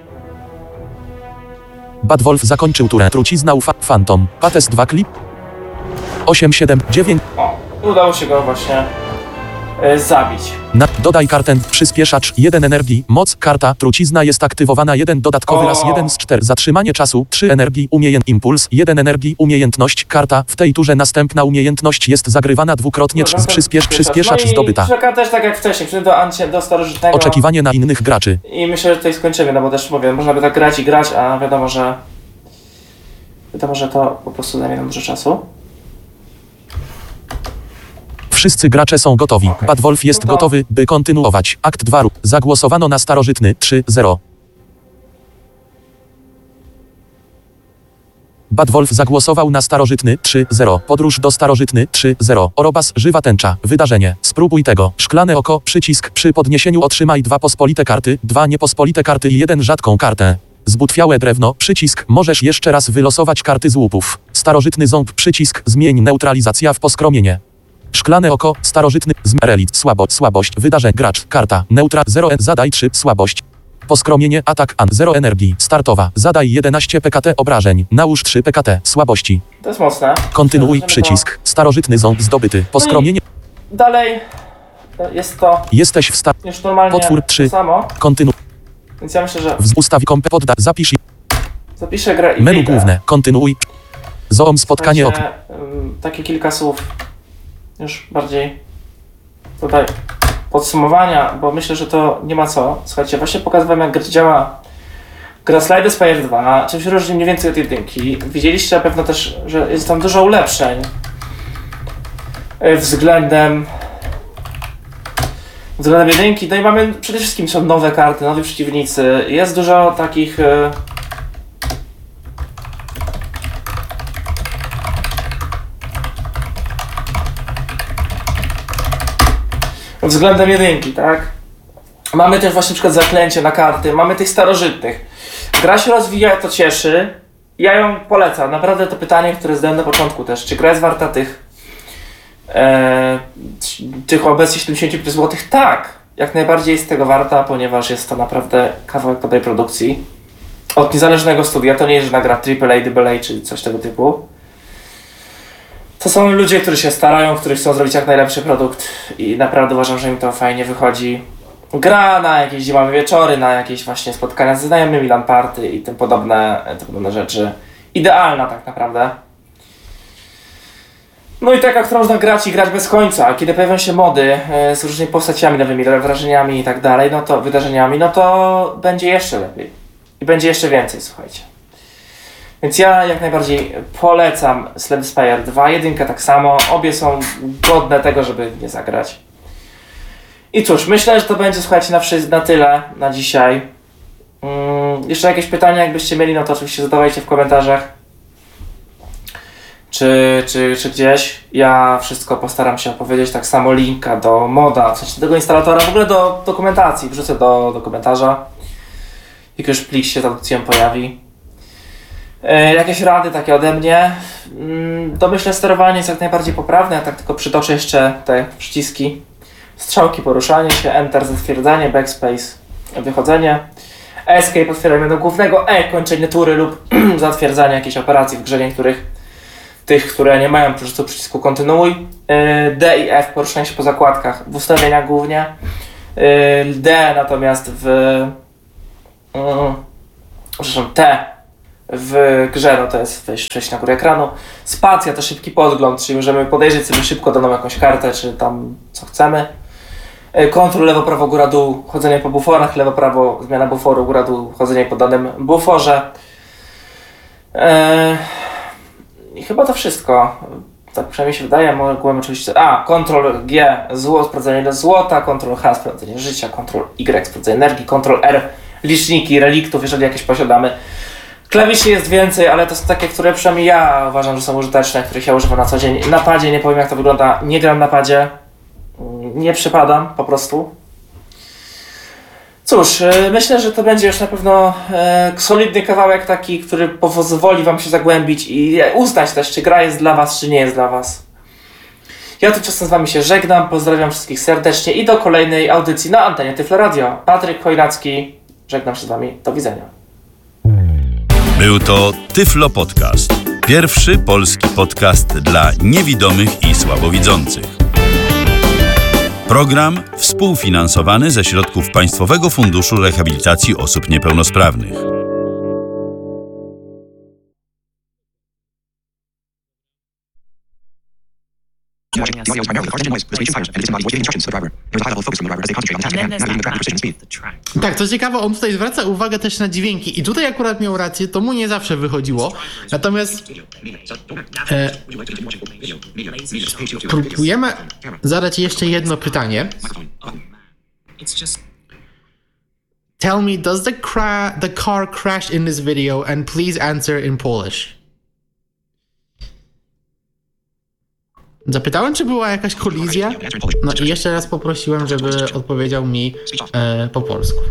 Bad Wolf zakończył turę. Trucizna u Fantom. Pates 2 klip. 8, 7, 9. O, udało się go właśnie zabić. Dodaj kartę, przyspieszacz, 1 energii, moc, karta, trucizna jest aktywowana, 1 dodatkowy raz, 1 z 4, zatrzymanie czasu, 3 energii, impuls, 1 energii, umiejętność, karta, w tej turze następna umiejętność jest zagrywana dwukrotnie, przyspieszacz zdobyta. Czeka też tak jak wcześniej, do starożytnego. Oczekiwanie na innych graczy. I myślę, że tutaj skończymy, no bo też mówię, można by tak grać, a wiadomo, że to po prostu zajmie nam dużo czasu. Wszyscy gracze są gotowi. Okay. Bad Wolf jest gotowy, by kontynuować. Akt 2. Zagłosowano na starożytny 3-0. Bad Wolf zagłosował na starożytny 3-0. Podróż do starożytny 3-0. Orobas, żywa tęcza. Wydarzenie. Spróbuj tego. Szklane oko, przycisk. Przy podniesieniu otrzymaj 2 pospolite karty, 2 niepospolite karty i 1 rzadką kartę. Zbutwiałe drewno, przycisk. Możesz jeszcze raz wylosować karty z łupów. Starożytny ząb, przycisk. Zmień neutralizacja w poskromienie. Szklane oko, starożytny, relit, słabość, wydarzeń, gracz, karta, 0 zadaj 3, słabość. Poskromienie, atak, 0 energii, startowa, zadaj 11 PKT obrażeń, nałóż 3 PKT, słabości. To jest mocne. Kontynuuj, przycisk, starożytny ząb zdobyty, poskromienie. No dalej jest to. Jesteś w stanie. Już normalnie potwór 3, samo. kontynuuj. Więc ja myślę, że. Ustaw zapisz. Zapiszę grę i menu główne, kontynuuj. Zoom spotkanie ok. Takie kilka słów. Już bardziej tutaj podsumowania, bo myślę, że to nie ma co. Słuchajcie, właśnie pokazywałem, jak działa gra Slay Spire 2, czym się różni mniej więcej od jedynki. Widzieliście na pewno też, że jest tam dużo ulepszeń względem jedynki. No i mamy przede wszystkim są nowe karty, nowi przeciwnicy. Jest dużo takich względem jedynki, tak? Mamy też właśnie na przykład zaklęcie na karty, mamy tych starożytnych. Gra się rozwija, to cieszy. Ja ją polecam. Naprawdę to pytanie, które zadałem na początku też. Czy gra jest warta tych obecnie 75 zł? Tak. Jak najbardziej jest tego warta, ponieważ jest to naprawdę kawałek dobrej produkcji. Od niezależnego studia. To nie jest żadna gra AAA, AA czy coś tego typu. To są ludzie, którzy się starają, którzy chcą zrobić jak najlepszy produkt i naprawdę uważam, że im to fajnie wychodzi. gra, na jakieś zimowe wieczory, na jakieś właśnie spotkania ze znajomymi, LAN party i tym podobne rzeczy. Idealna tak naprawdę. No i taka, którą można grać i grać bez końca. A kiedy pojawią się mody z różnymi postaciami nowymi, wrażeniami i tak dalej, no to wydarzeniami, no to będzie jeszcze lepiej. I będzie jeszcze więcej, słuchajcie. Więc ja jak najbardziej polecam Slay the Spire 2, jedynkę tak samo. Obie są godne tego, żeby nie zagrać. I cóż, myślę, że to będzie, słuchajcie, na tyle na dzisiaj. Jeszcze jakieś pytania, jakbyście mieli, no to oczywiście zadawajcie w komentarzach. Czy gdzieś. Ja wszystko postaram się opowiedzieć, tak samo linka do moda, w sensie tego instalatora, w ogóle do dokumentacji wrzucę do komentarza. Jak już plik się z audycją pojawi. Jakieś rady takie ode mnie. Domyślne sterowanie jest jak najbardziej poprawne, ja tak tylko przytoczę jeszcze te przyciski. Strzałki, poruszanie się, Enter zatwierdzanie, Backspace wychodzenie, Escape otwieranie menu głównego, kończenie tury lub zatwierdzanie jakiejś operacji w grze niektórych tych, które nie mają po prostu przycisku kontynuuj. D i F poruszanie się po zakładkach w ustawieniach głównie. D natomiast T w grze, no to jest przejść na górę ekranu. Spacja to szybki podgląd, czyli możemy podejrzeć sobie szybko daną jakąś kartę, czy tam co chcemy. Kontrol lewo, prawo, góra, dół, chodzenie po buforach, lewo, prawo, zmiana buforu, góra, dół, chodzenie po danym buforze. I chyba to wszystko. Tak przynajmniej się wydaje, mogłem oczywiście... Ctrl G, sprawdzenie ile złota, Ctrl H, sprawdzenie życia, Ctrl Y, sprawdzenie energii, Ctrl R, liczniki reliktów, jeżeli jakieś posiadamy. Klawiszy jest więcej, ale to są takie, które przynajmniej ja uważam, że są użyteczne, których ja używam na co dzień. Na padzie nie powiem jak to wygląda, nie gram na padzie, nie przypadam po prostu. Cóż, myślę, że to będzie już na pewno solidny kawałek taki, który pozwoli wam się zagłębić i uznać też, czy gra jest dla was, czy nie jest dla was. Ja tymczasem z wami się żegnam, pozdrawiam wszystkich serdecznie i do kolejnej audycji na antenie Tyflo Radio. Patryk Chojnacki, żegnam się z wami, do widzenia. Był to Tyflo Podcast. Pierwszy polski podcast dla niewidomych i słabowidzących. Program współfinansowany ze środków Państwowego Funduszu Rehabilitacji Osób Niepełnosprawnych. Tak, to ciekawe, on tutaj zwraca uwagę też na dźwięki i tutaj akurat miał rację, to mu nie zawsze wychodziło, natomiast próbujemy zadać jeszcze jedno pytanie. Tell me, does the car crash in this video and please answer in Polish? Zapytałem, czy była jakaś kolizja, no i jeszcze raz poprosiłem, żeby odpowiedział mi po polsku.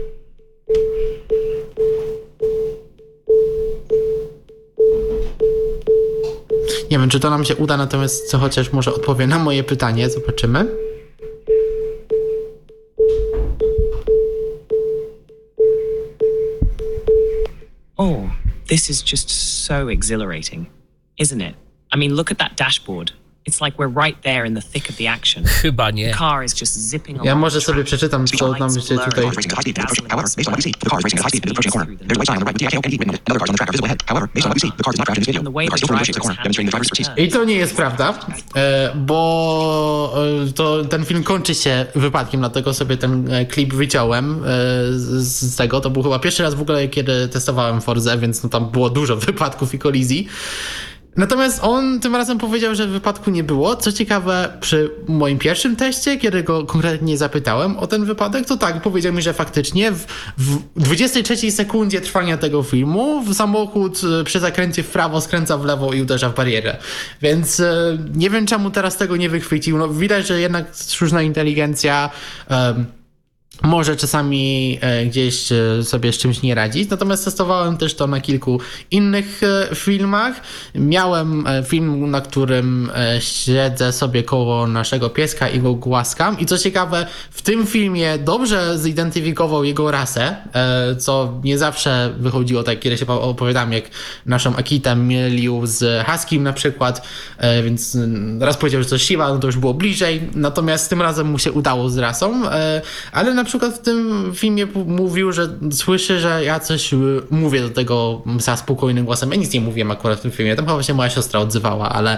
Nie wiem, czy to nam się uda, natomiast co chociaż może odpowie na moje pytanie, zobaczymy. Oh, this is just so exhilarating, isn't it? I mean, look at that dashboard. It's like we're right there in the thick of the action. Chyba nie. The car is just zipping along. Ja może sobie przeczytam, co nam się tutaj... I to nie jest prawda, bo ten film kończy się wypadkiem, dlatego sobie ten klip wyciąłem z tego. To był chyba pierwszy raz w ogóle, kiedy testowałem Forzę, więc no tam było dużo wypadków i kolizji. Natomiast on tym razem powiedział, że wypadku nie było. Co ciekawe, przy moim pierwszym teście, kiedy go konkretnie zapytałem o ten wypadek, to tak, powiedział mi, że faktycznie w 23 sekundzie trwania tego filmu samochód przy zakręcie w prawo skręca w lewo i uderza w barierę. Więc nie wiem, czemu teraz tego nie wychwycił. No, widać, że jednak sztuczna inteligencja może czasami gdzieś sobie z czymś nie radzić, natomiast testowałem też to na kilku innych filmach. Miałem film, na którym siedzę sobie koło naszego pieska i go głaskam i co ciekawe, w tym filmie dobrze zidentyfikował jego rasę, co nie zawsze wychodziło, tak kiedy się opowiadam, jak naszą Akitę mylił z Huskim na przykład, więc raz powiedział, że to Shiba, no to już było bliżej, natomiast tym razem mu się udało z rasą, ale na na przykład w tym filmie mówił, że słyszy, że ja coś mówię do tego za spokojnym głosem. Ja nic nie mówiłem akurat w tym filmie. Tam chyba się moja siostra odzywała, ale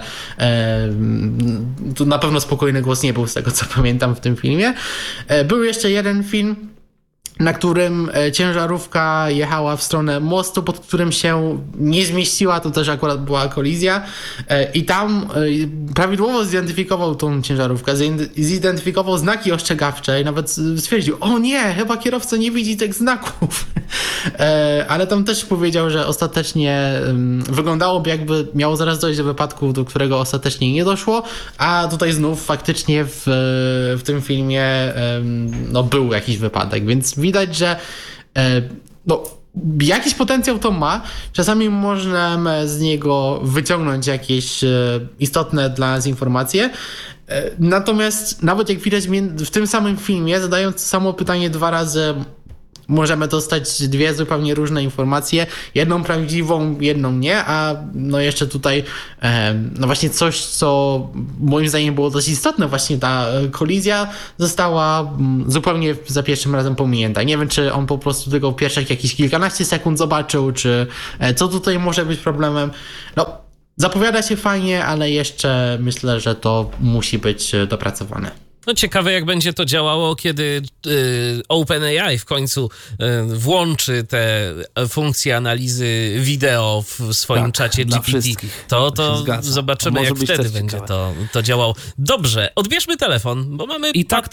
tu na pewno spokojny głos nie był z tego, co pamiętam w tym filmie. Był jeszcze jeden film, na którym ciężarówka jechała w stronę mostu, pod którym się nie zmieściła, to też akurat była kolizja i tam prawidłowo zidentyfikował tą ciężarówkę, zidentyfikował znaki ostrzegawcze i nawet stwierdził, o nie, chyba kierowca nie widzi tych znaków. Ale tam też powiedział, że ostatecznie wyglądało, jakby miało zaraz dojść do wypadku, do którego ostatecznie nie doszło, a tutaj znów faktycznie w tym filmie no, był jakiś wypadek, więc widać, że no, jakiś potencjał to ma. Czasami można z niego wyciągnąć jakieś istotne dla nas informacje. Natomiast nawet jak widać w tym samym filmie, zadając samo pytanie 2 razy, możemy dostać 2 zupełnie różne informacje. Jedną prawdziwą, jedną nie, a no jeszcze tutaj no właśnie coś, co moim zdaniem było dość istotne, właśnie ta kolizja została zupełnie za pierwszym razem pominięta. Nie wiem, czy on po prostu tylko pierwszych jakieś kilkanaście sekund zobaczył, czy co tutaj może być problemem. No, zapowiada się fajnie, ale jeszcze myślę, że to musi być dopracowane. No ciekawe, jak będzie to działało, kiedy OpenAI w końcu włączy te funkcje analizy wideo w swoim czacie dla GPT. wszystkich. To zobaczymy, Może jak być wtedy też będzie ciekawe. to działało. Dobrze, odbierzmy telefon, bo mamy...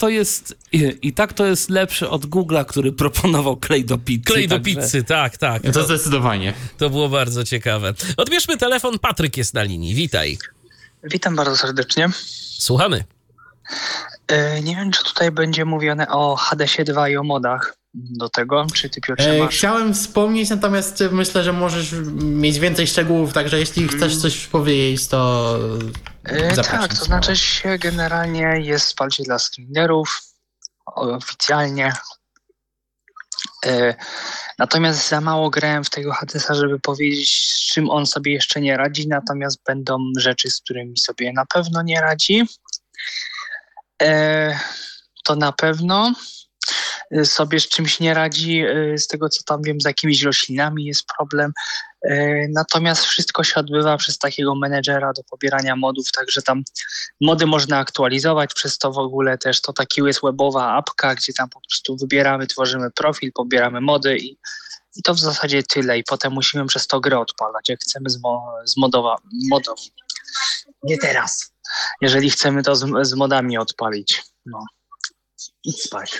I tak to jest lepsze od Google'a, który proponował klej do pizzy. Klej do także... pizzy, tak. To zdecydowanie. To było bardzo ciekawe. Odbierzmy telefon, Patryk jest na linii, witaj. Witam bardzo serdecznie. Słuchamy. Nie wiem, czy tutaj będzie mówione o Hadesie 2 i o modach do tego, czy ty, Piotrze, masz... Chciałem wspomnieć, natomiast myślę, że możesz mieć więcej szczegółów, także jeśli chcesz coś powiedzieć, to zapraszam. Tak, to znaczy się generalnie jest wsparcie dla screenerów oficjalnie. Natomiast za mało grałem w tego Hadesa, żeby powiedzieć, z czym on sobie jeszcze nie radzi, natomiast będą rzeczy, z którymi sobie na pewno nie radzi. To na pewno sobie z czymś nie radzi, z tego co tam wiem, z jakimiś roślinami jest problem. Natomiast wszystko się odbywa przez takiego menedżera do pobierania modów, także tam mody można aktualizować, przez to w ogóle też to taki jest webowa apka, gdzie tam po prostu wybieramy, tworzymy profil, pobieramy mody i to w zasadzie tyle i potem musimy przez to grę odpalać, jak chcemy z modowa. Nie teraz. Jeżeli chcemy to z modami odpalić. No. Idź spać.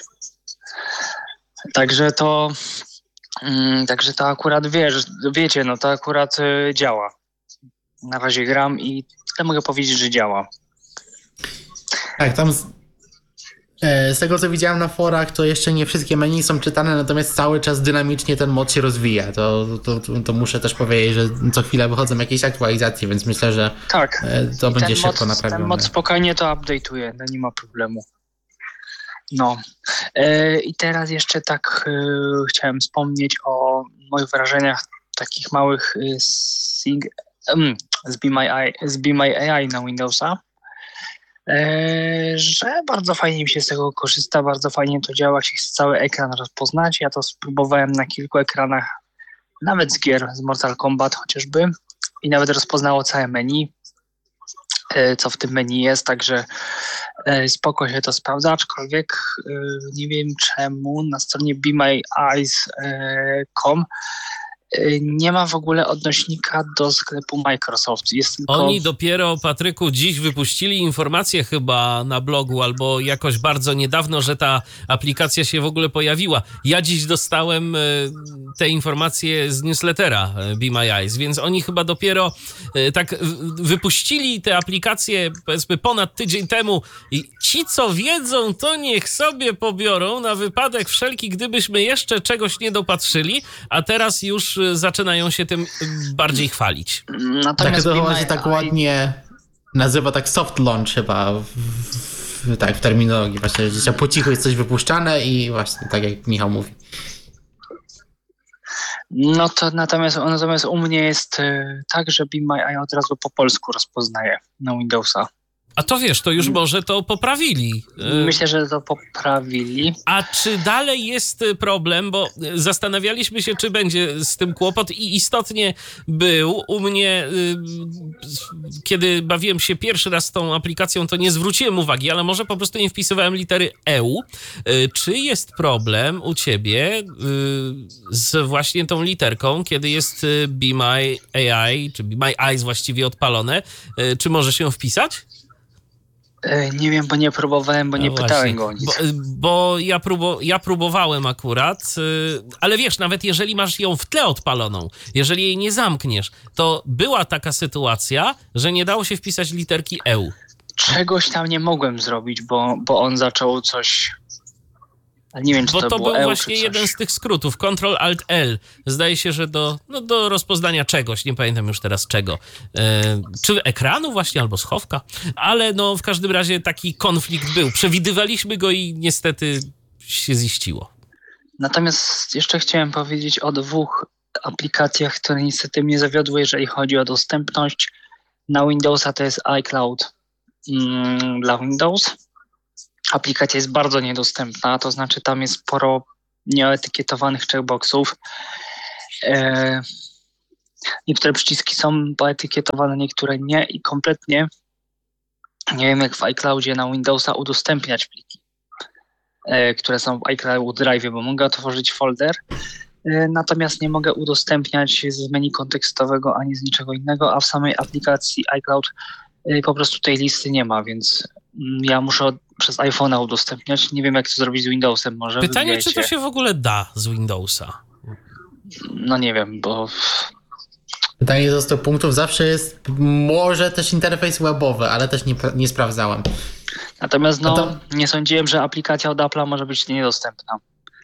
Także to akurat wiecie, no to akurat działa. Na razie gram i mogę powiedzieć, że działa. Tak, tam z tego co widziałem na forach, to jeszcze nie wszystkie menu są czytane, natomiast cały czas dynamicznie ten mod się rozwija. To muszę też powiedzieć, że co chwilę wychodzą jakieś aktualizacje, więc myślę, że tak. To będzie szybko naprawione. Ten mod spokojnie to update'uje, no nie ma problemu. No. I teraz jeszcze tak chciałem wspomnieć o moich wrażeniach takich małych z Be My AI na Windowsa. Że bardzo fajnie mi się z tego korzysta, bardzo fajnie to działa, się chce cały ekran rozpoznać. Ja to spróbowałem na kilku ekranach, nawet z gier, z Mortal Kombat chociażby i nawet rozpoznało całe menu, co w tym menu jest, także spoko się to sprawdza, aczkolwiek nie wiem czemu na stronie BeMyEyes.com nie ma w ogóle odnośnika do sklepu Microsoft. Jest tylko... Oni dopiero, Patryku, dziś wypuścili informację chyba na blogu albo jakoś bardzo niedawno, że ta aplikacja się w ogóle pojawiła. Ja dziś dostałem te informacje z newslettera Be My Eyes, więc oni chyba dopiero tak wypuścili te aplikacje powiedzmy ponad tydzień temu i ci, co wiedzą, to niech sobie pobiorą na wypadek wszelki, gdybyśmy jeszcze czegoś nie dopatrzyli, a teraz już zaczynają się tym bardziej chwalić. Natomiast to chyba się tak ładnie nazywa, tak soft launch chyba w terminologii właśnie, że po cichu jest coś wypuszczane i właśnie tak jak Michał mówi. No to natomiast u mnie jest tak, że Be My Eye od razu po polsku rozpoznaje na Windowsa. A to wiesz, to już może to poprawili. Myślę, że to poprawili. A czy dalej jest problem, bo zastanawialiśmy się, czy będzie z tym kłopot i istotnie był. U mnie, kiedy bawiłem się pierwszy raz z tą aplikacją, to nie zwróciłem uwagi, ale może po prostu nie wpisywałem litery EU. Czy jest problem u ciebie z właśnie tą literką, kiedy jest Be My AI, czy Be My Eyes właściwie odpalone? Czy może się wpisać? Nie wiem, bo nie próbowałem, bo nie pytałem go o nic. Bo ja próbowałem akurat, ale wiesz, nawet jeżeli masz ją w tle odpaloną, jeżeli jej nie zamkniesz, to była taka sytuacja, że nie dało się wpisać literki EU. Czegoś tam nie mogłem zrobić, bo on zaczął coś... Nie wiem, czy bo to było był EU, właśnie czy coś. jeden z tych skrótów, Ctrl-Alt-L. Zdaje się, że do rozpoznania czegoś, nie pamiętam już teraz czego. Czy ekranu właśnie, albo schowka. Ale no w każdym razie taki konflikt był. Przewidywaliśmy go i niestety się ziściło. Natomiast jeszcze chciałem powiedzieć o 2 aplikacjach, które niestety mnie zawiodły, jeżeli chodzi o dostępność. Na Windowsa to jest iCloud dla Windows. Aplikacja jest bardzo niedostępna, to znaczy tam jest sporo nieetykietowanych checkboxów. Niektóre przyciski są poetykietowane, niektóre nie i kompletnie nie wiem, jak w iCloudzie na Windowsa udostępniać pliki, które są w iCloud Drive, bo mogę otworzyć folder, natomiast nie mogę udostępniać z menu kontekstowego ani z niczego innego, a w samej aplikacji iCloud po prostu tej listy nie ma, więc ja muszę przez iPhone'a udostępniać. Nie wiem, jak to zrobić z Windowsem. Może Pytanie, wybijecie. czy to się w ogóle da z Windowsa? No nie wiem, bo... Pytanie do 100 punktów zawsze jest, może też interfejs webowy, ale też nie sprawdzałem. Natomiast nie sądziłem, że aplikacja od Apple'a może być niedostępna.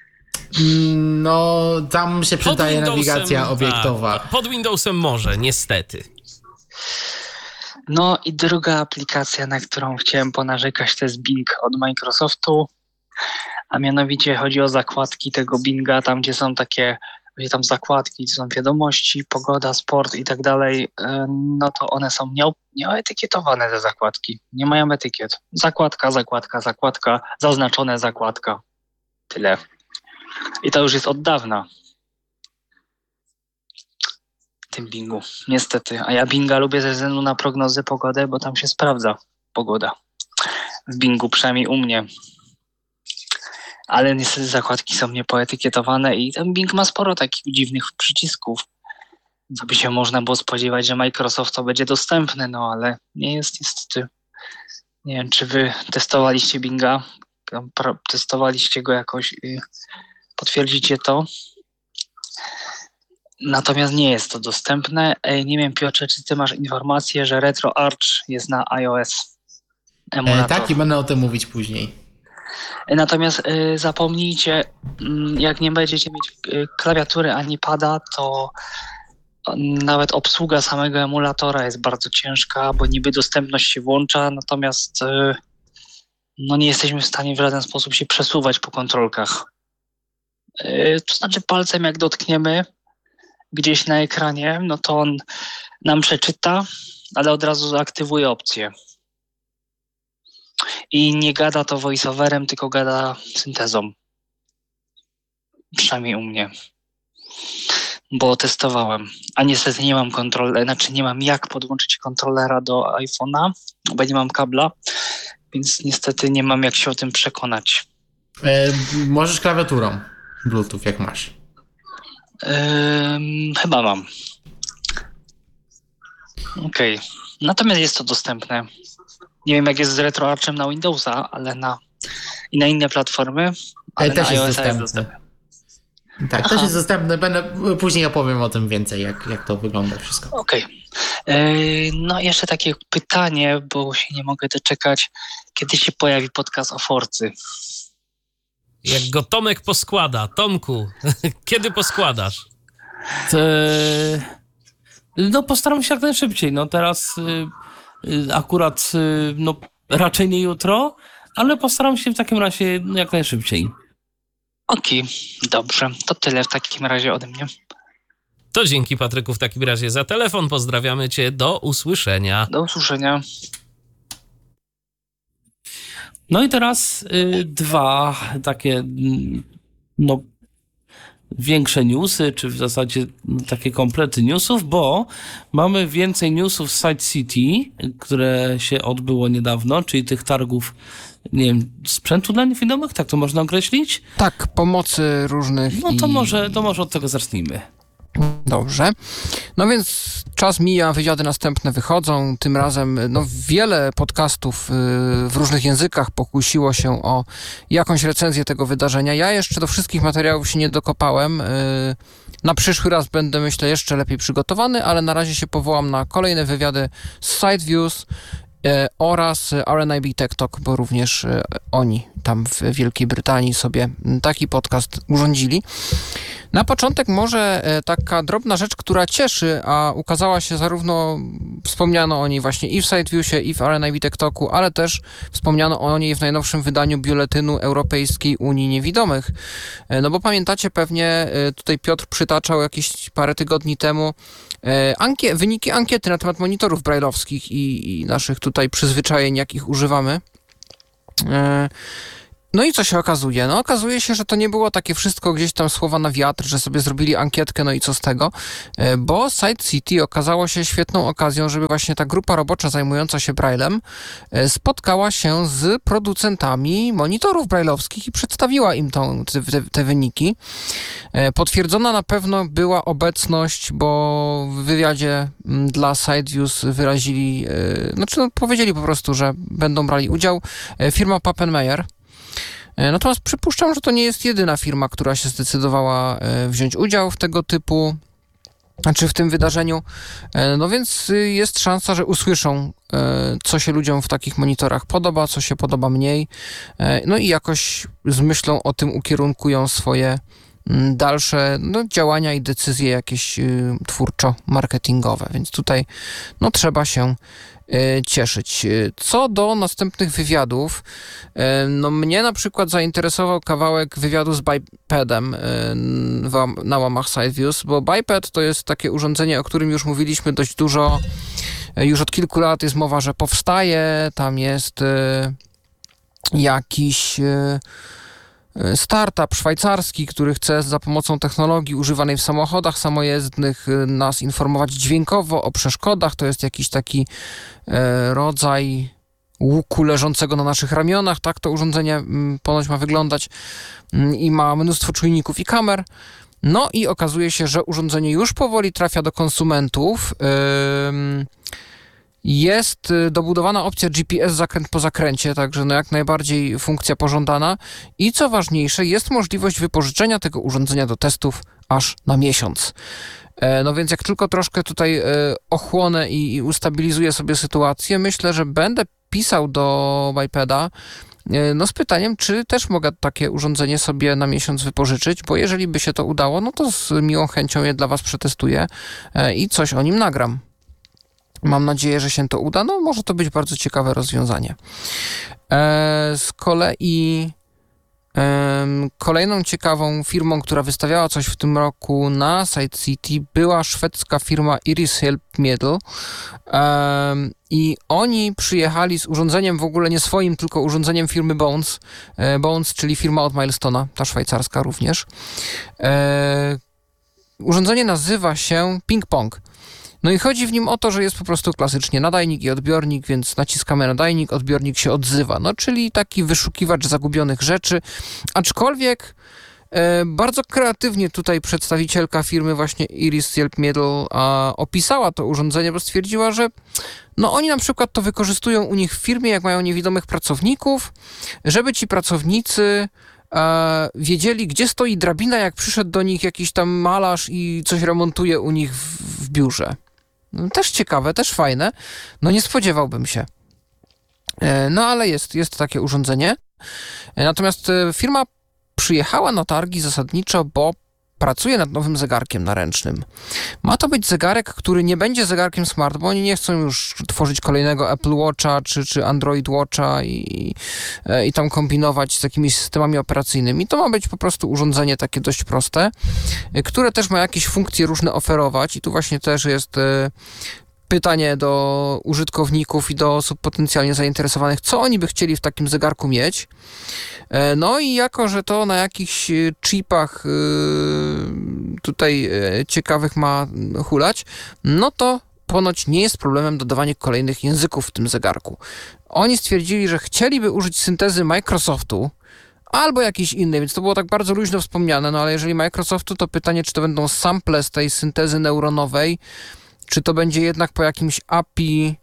No, tam się przydaje nawigacja obiektowa. Pod Windowsem może, niestety. No i druga aplikacja, na którą chciałem ponarzekać, to jest Bing od Microsoftu, a mianowicie chodzi o zakładki tego Binga, tam gdzie są takie, gdzie tam zakładki, gdzie są wiadomości, pogoda, sport i tak dalej, no to one są nieetykietowane, te zakładki, nie mają etykiet. Zakładka, zaznaczone zakładka, tyle. I to już jest od dawna. Tym Bingu, niestety. A ja Binga lubię ze względu na prognozy pogody, bo tam się sprawdza pogoda. W Bingu, przynajmniej u mnie. Ale niestety zakładki są niepoetykietowane i ten Bing ma sporo takich dziwnych przycisków. Co by się można było spodziewać, że Microsoft to będzie dostępny, no ale nie jest niestety. Nie wiem, czy wy testowaliście Binga? Testowaliście go jakoś? Potwierdzicie to? Natomiast nie jest to dostępne. Nie wiem, Piotrze, czy ty masz informację, że RetroArch jest na iOS emulator. Tak, i będę o tym mówić później. Natomiast zapomnijcie, jak nie będziecie mieć klawiatury ani pada, to nawet obsługa samego emulatora jest bardzo ciężka, bo niby dostępność się włącza, natomiast no nie jesteśmy w stanie w żaden sposób się przesuwać po kontrolkach. To znaczy palcem jak dotkniemy gdzieś na ekranie, no to on nam przeczyta, ale od razu aktywuje opcję. I nie gada to voiceoverem, tylko gada syntezą. Przynajmniej u mnie. Bo testowałem. A niestety nie mam nie mam jak podłączyć kontrolera do iPhone'a, bo nie mam kabla, więc niestety nie mam jak się o tym przekonać. Możesz klawiaturą Bluetooth, jak masz. Chyba mam. Okej. Natomiast jest to dostępne. Nie wiem, jak jest z RetroArchem na Windowsa, ale na inne platformy, ale też na jest iOS jest dostępny. dostępne. Tak, też jest dostępny. Później opowiem o tym więcej, jak to wygląda wszystko. Okej. No jeszcze takie pytanie, bo się nie mogę doczekać. Kiedy się pojawi podcast o Forcy? Jak go Tomek poskłada. Tomku, kiedy poskładasz? No postaram się jak najszybciej. No teraz akurat no raczej nie jutro, ale postaram się w takim razie jak najszybciej. Okej, dobrze. To tyle w takim razie ode mnie. To dzięki, Patryku, w takim razie za telefon. Pozdrawiamy cię. Do usłyszenia. Do usłyszenia. No i teraz dwa takie większe newsy, czy w zasadzie takie komplety newsów, bo mamy więcej newsów z Side City, które się odbyło niedawno, czyli tych targów, nie wiem, sprzętu dla niewidomych, tak to można określić? Tak, pomocy różnych. No to może od tego zacznijmy. Dobrze. No więc czas mija, wywiady następne wychodzą. Tym razem wiele podcastów w różnych językach pokusiło się o jakąś recenzję tego wydarzenia. Ja jeszcze do wszystkich materiałów się nie dokopałem. Na przyszły raz będę, myślę, jeszcze lepiej przygotowany, ale na razie się powołam na kolejne wywiady z Sideviews oraz RNIB Tech Talk, bo również oni tam w Wielkiej Brytanii sobie taki podcast urządzili. Na początek może taka drobna rzecz, która cieszy, a ukazała się zarówno, wspomniano o niej właśnie i w Sideviewsie, i w RNIB Tech Talku, ale też wspomniano o niej w najnowszym wydaniu Biuletynu Europejskiej Unii Niewidomych. No bo pamiętacie pewnie, tutaj Piotr przytaczał jakieś parę tygodni temu wyniki ankiety na temat monitorów brajlowskich i naszych tutaj przyzwyczajeń, jakich używamy. No i co się okazuje? No okazuje się, że to nie było takie wszystko gdzieś tam słowa na wiatr, że sobie zrobili ankietkę, no i co z tego? Bo Side City okazało się świetną okazją, żeby właśnie ta grupa robocza zajmująca się Braillem spotkała się z producentami monitorów brajlowskich i przedstawiła im te wyniki. Potwierdzona na pewno była obecność, bo w wywiadzie dla Sideviews wyrazili, powiedzieli po prostu, że będą brali udział firma Pappenmeyer. Natomiast przypuszczam, że to nie jest jedyna firma, która się zdecydowała wziąć udział w tego typu, w tym wydarzeniu. No więc jest szansa, że usłyszą, co się ludziom w takich monitorach podoba, co się podoba mniej. No i jakoś z myślą o tym ukierunkują swoje dalsze działania i decyzje jakieś twórczo-marketingowe. Więc tutaj trzeba się cieszyć. Co do następnych wywiadów, mnie na przykład zainteresował kawałek wywiadu z Bipadem na łamach Sideviews, bo Bipad to jest takie urządzenie, o którym już mówiliśmy dość dużo. Już od kilku lat jest mowa, że powstaje. Tam jest jakiś startup szwajcarski, który chce za pomocą technologii używanej w samochodach samojezdnych nas informować dźwiękowo o przeszkodach. To jest jakiś taki rodzaj łuku leżącego na naszych ramionach. Tak to urządzenie ponoć ma wyglądać i ma mnóstwo czujników i kamer. No i okazuje się, że urządzenie już powoli trafia do konsumentów. Jest dobudowana opcja GPS zakręt po zakręcie, także jak najbardziej funkcja pożądana i co ważniejsze, jest możliwość wypożyczenia tego urządzenia do testów aż na miesiąc. No więc jak tylko troszkę tutaj ochłonę i ustabilizuję sobie sytuację, myślę, że będę pisał do Bipada z pytaniem, czy też mogę takie urządzenie sobie na miesiąc wypożyczyć, bo jeżeli by się to udało, no to z miłą chęcią je dla was przetestuję i coś o nim nagram. Mam nadzieję, że się to uda. No, może to być bardzo ciekawe rozwiązanie. Z kolei kolejną ciekawą firmą, która wystawiała coś w tym roku na Side City, była szwedzka firma Iris Hjälpmedel. I oni przyjechali z urządzeniem w ogóle nie swoim, tylko urządzeniem firmy Bones. Bones, czyli firma od Milestona, ta szwajcarska również. Urządzenie nazywa się Ping Pong. No i chodzi w nim o to, że jest po prostu klasycznie nadajnik i odbiornik, więc naciskamy nadajnik, odbiornik się odzywa. No, czyli taki wyszukiwacz zagubionych rzeczy, aczkolwiek bardzo kreatywnie tutaj przedstawicielka firmy właśnie Iris Hjälpmedel opisała to urządzenie, bo stwierdziła, że oni na przykład to wykorzystują u nich w firmie, jak mają niewidomych pracowników, żeby ci pracownicy wiedzieli, gdzie stoi drabina, jak przyszedł do nich jakiś tam malarz i coś remontuje u nich w biurze. Też ciekawe, też fajne. Nie spodziewałbym się. Ale jest takie urządzenie. Natomiast firma przyjechała na targi zasadniczo, bo pracuje nad nowym zegarkiem naręcznym. Ma to być zegarek, który nie będzie zegarkiem smart, bo oni nie chcą już tworzyć kolejnego Apple Watcha czy Android Watcha i tam kombinować z jakimiś systemami operacyjnymi. To ma być po prostu urządzenie takie dość proste, które też ma jakieś funkcje różne oferować i tu właśnie też jest pytanie do użytkowników i do osób potencjalnie zainteresowanych, co oni by chcieli w takim zegarku mieć. No i jako, że to na jakichś chipach tutaj ciekawych ma hulać, no to ponoć nie jest problemem dodawanie kolejnych języków w tym zegarku. Oni stwierdzili, że chcieliby użyć syntezy Microsoftu albo jakiejś innej, więc to było tak bardzo luźno wspomniane, no ale jeżeli Microsoftu, to pytanie, czy to będą sample z tej syntezy neuronowej, czy to będzie jednak po jakimś API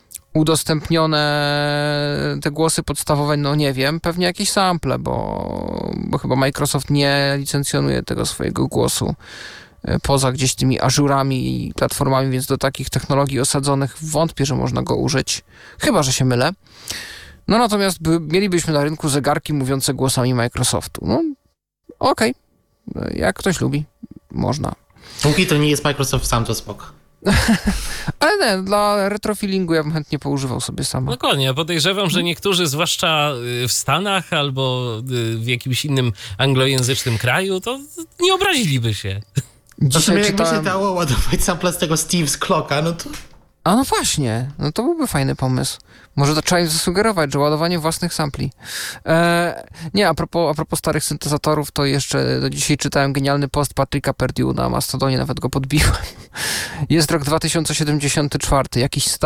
udostępnione te głosy podstawowe, no nie wiem, pewnie jakieś sample, bo chyba Microsoft nie licencjonuje tego swojego głosu poza gdzieś tymi Azurami i platformami, więc do takich technologii osadzonych wątpię, że można go użyć, chyba że się mylę. No natomiast mielibyśmy na rynku zegarki mówiące głosami Microsoftu. No okej. Jak ktoś lubi, można. Póki to nie jest Microsoft sam, to spoko. Ale nie, dla retrofeelingu ja bym chętnie poużywał sobie sama. Dokładnie, ja podejrzewam, że niektórzy, zwłaszcza w Stanach albo w jakimś innym anglojęzycznym kraju, to nie obraziliby się. Dzisiaj jakby czytałem... się dało ładować sample z tego Steve's Clocka, no to... A no właśnie, no to byłby fajny pomysł. Może to trzeba im zasugerować, że ładowanie własnych sampli. Nie, a propos starych syntezatorów, to jeszcze do dzisiaj czytałem genialny post Patricka Perdue na Mastodonie, nawet go podbiłem. Jest rok 2074, jakiś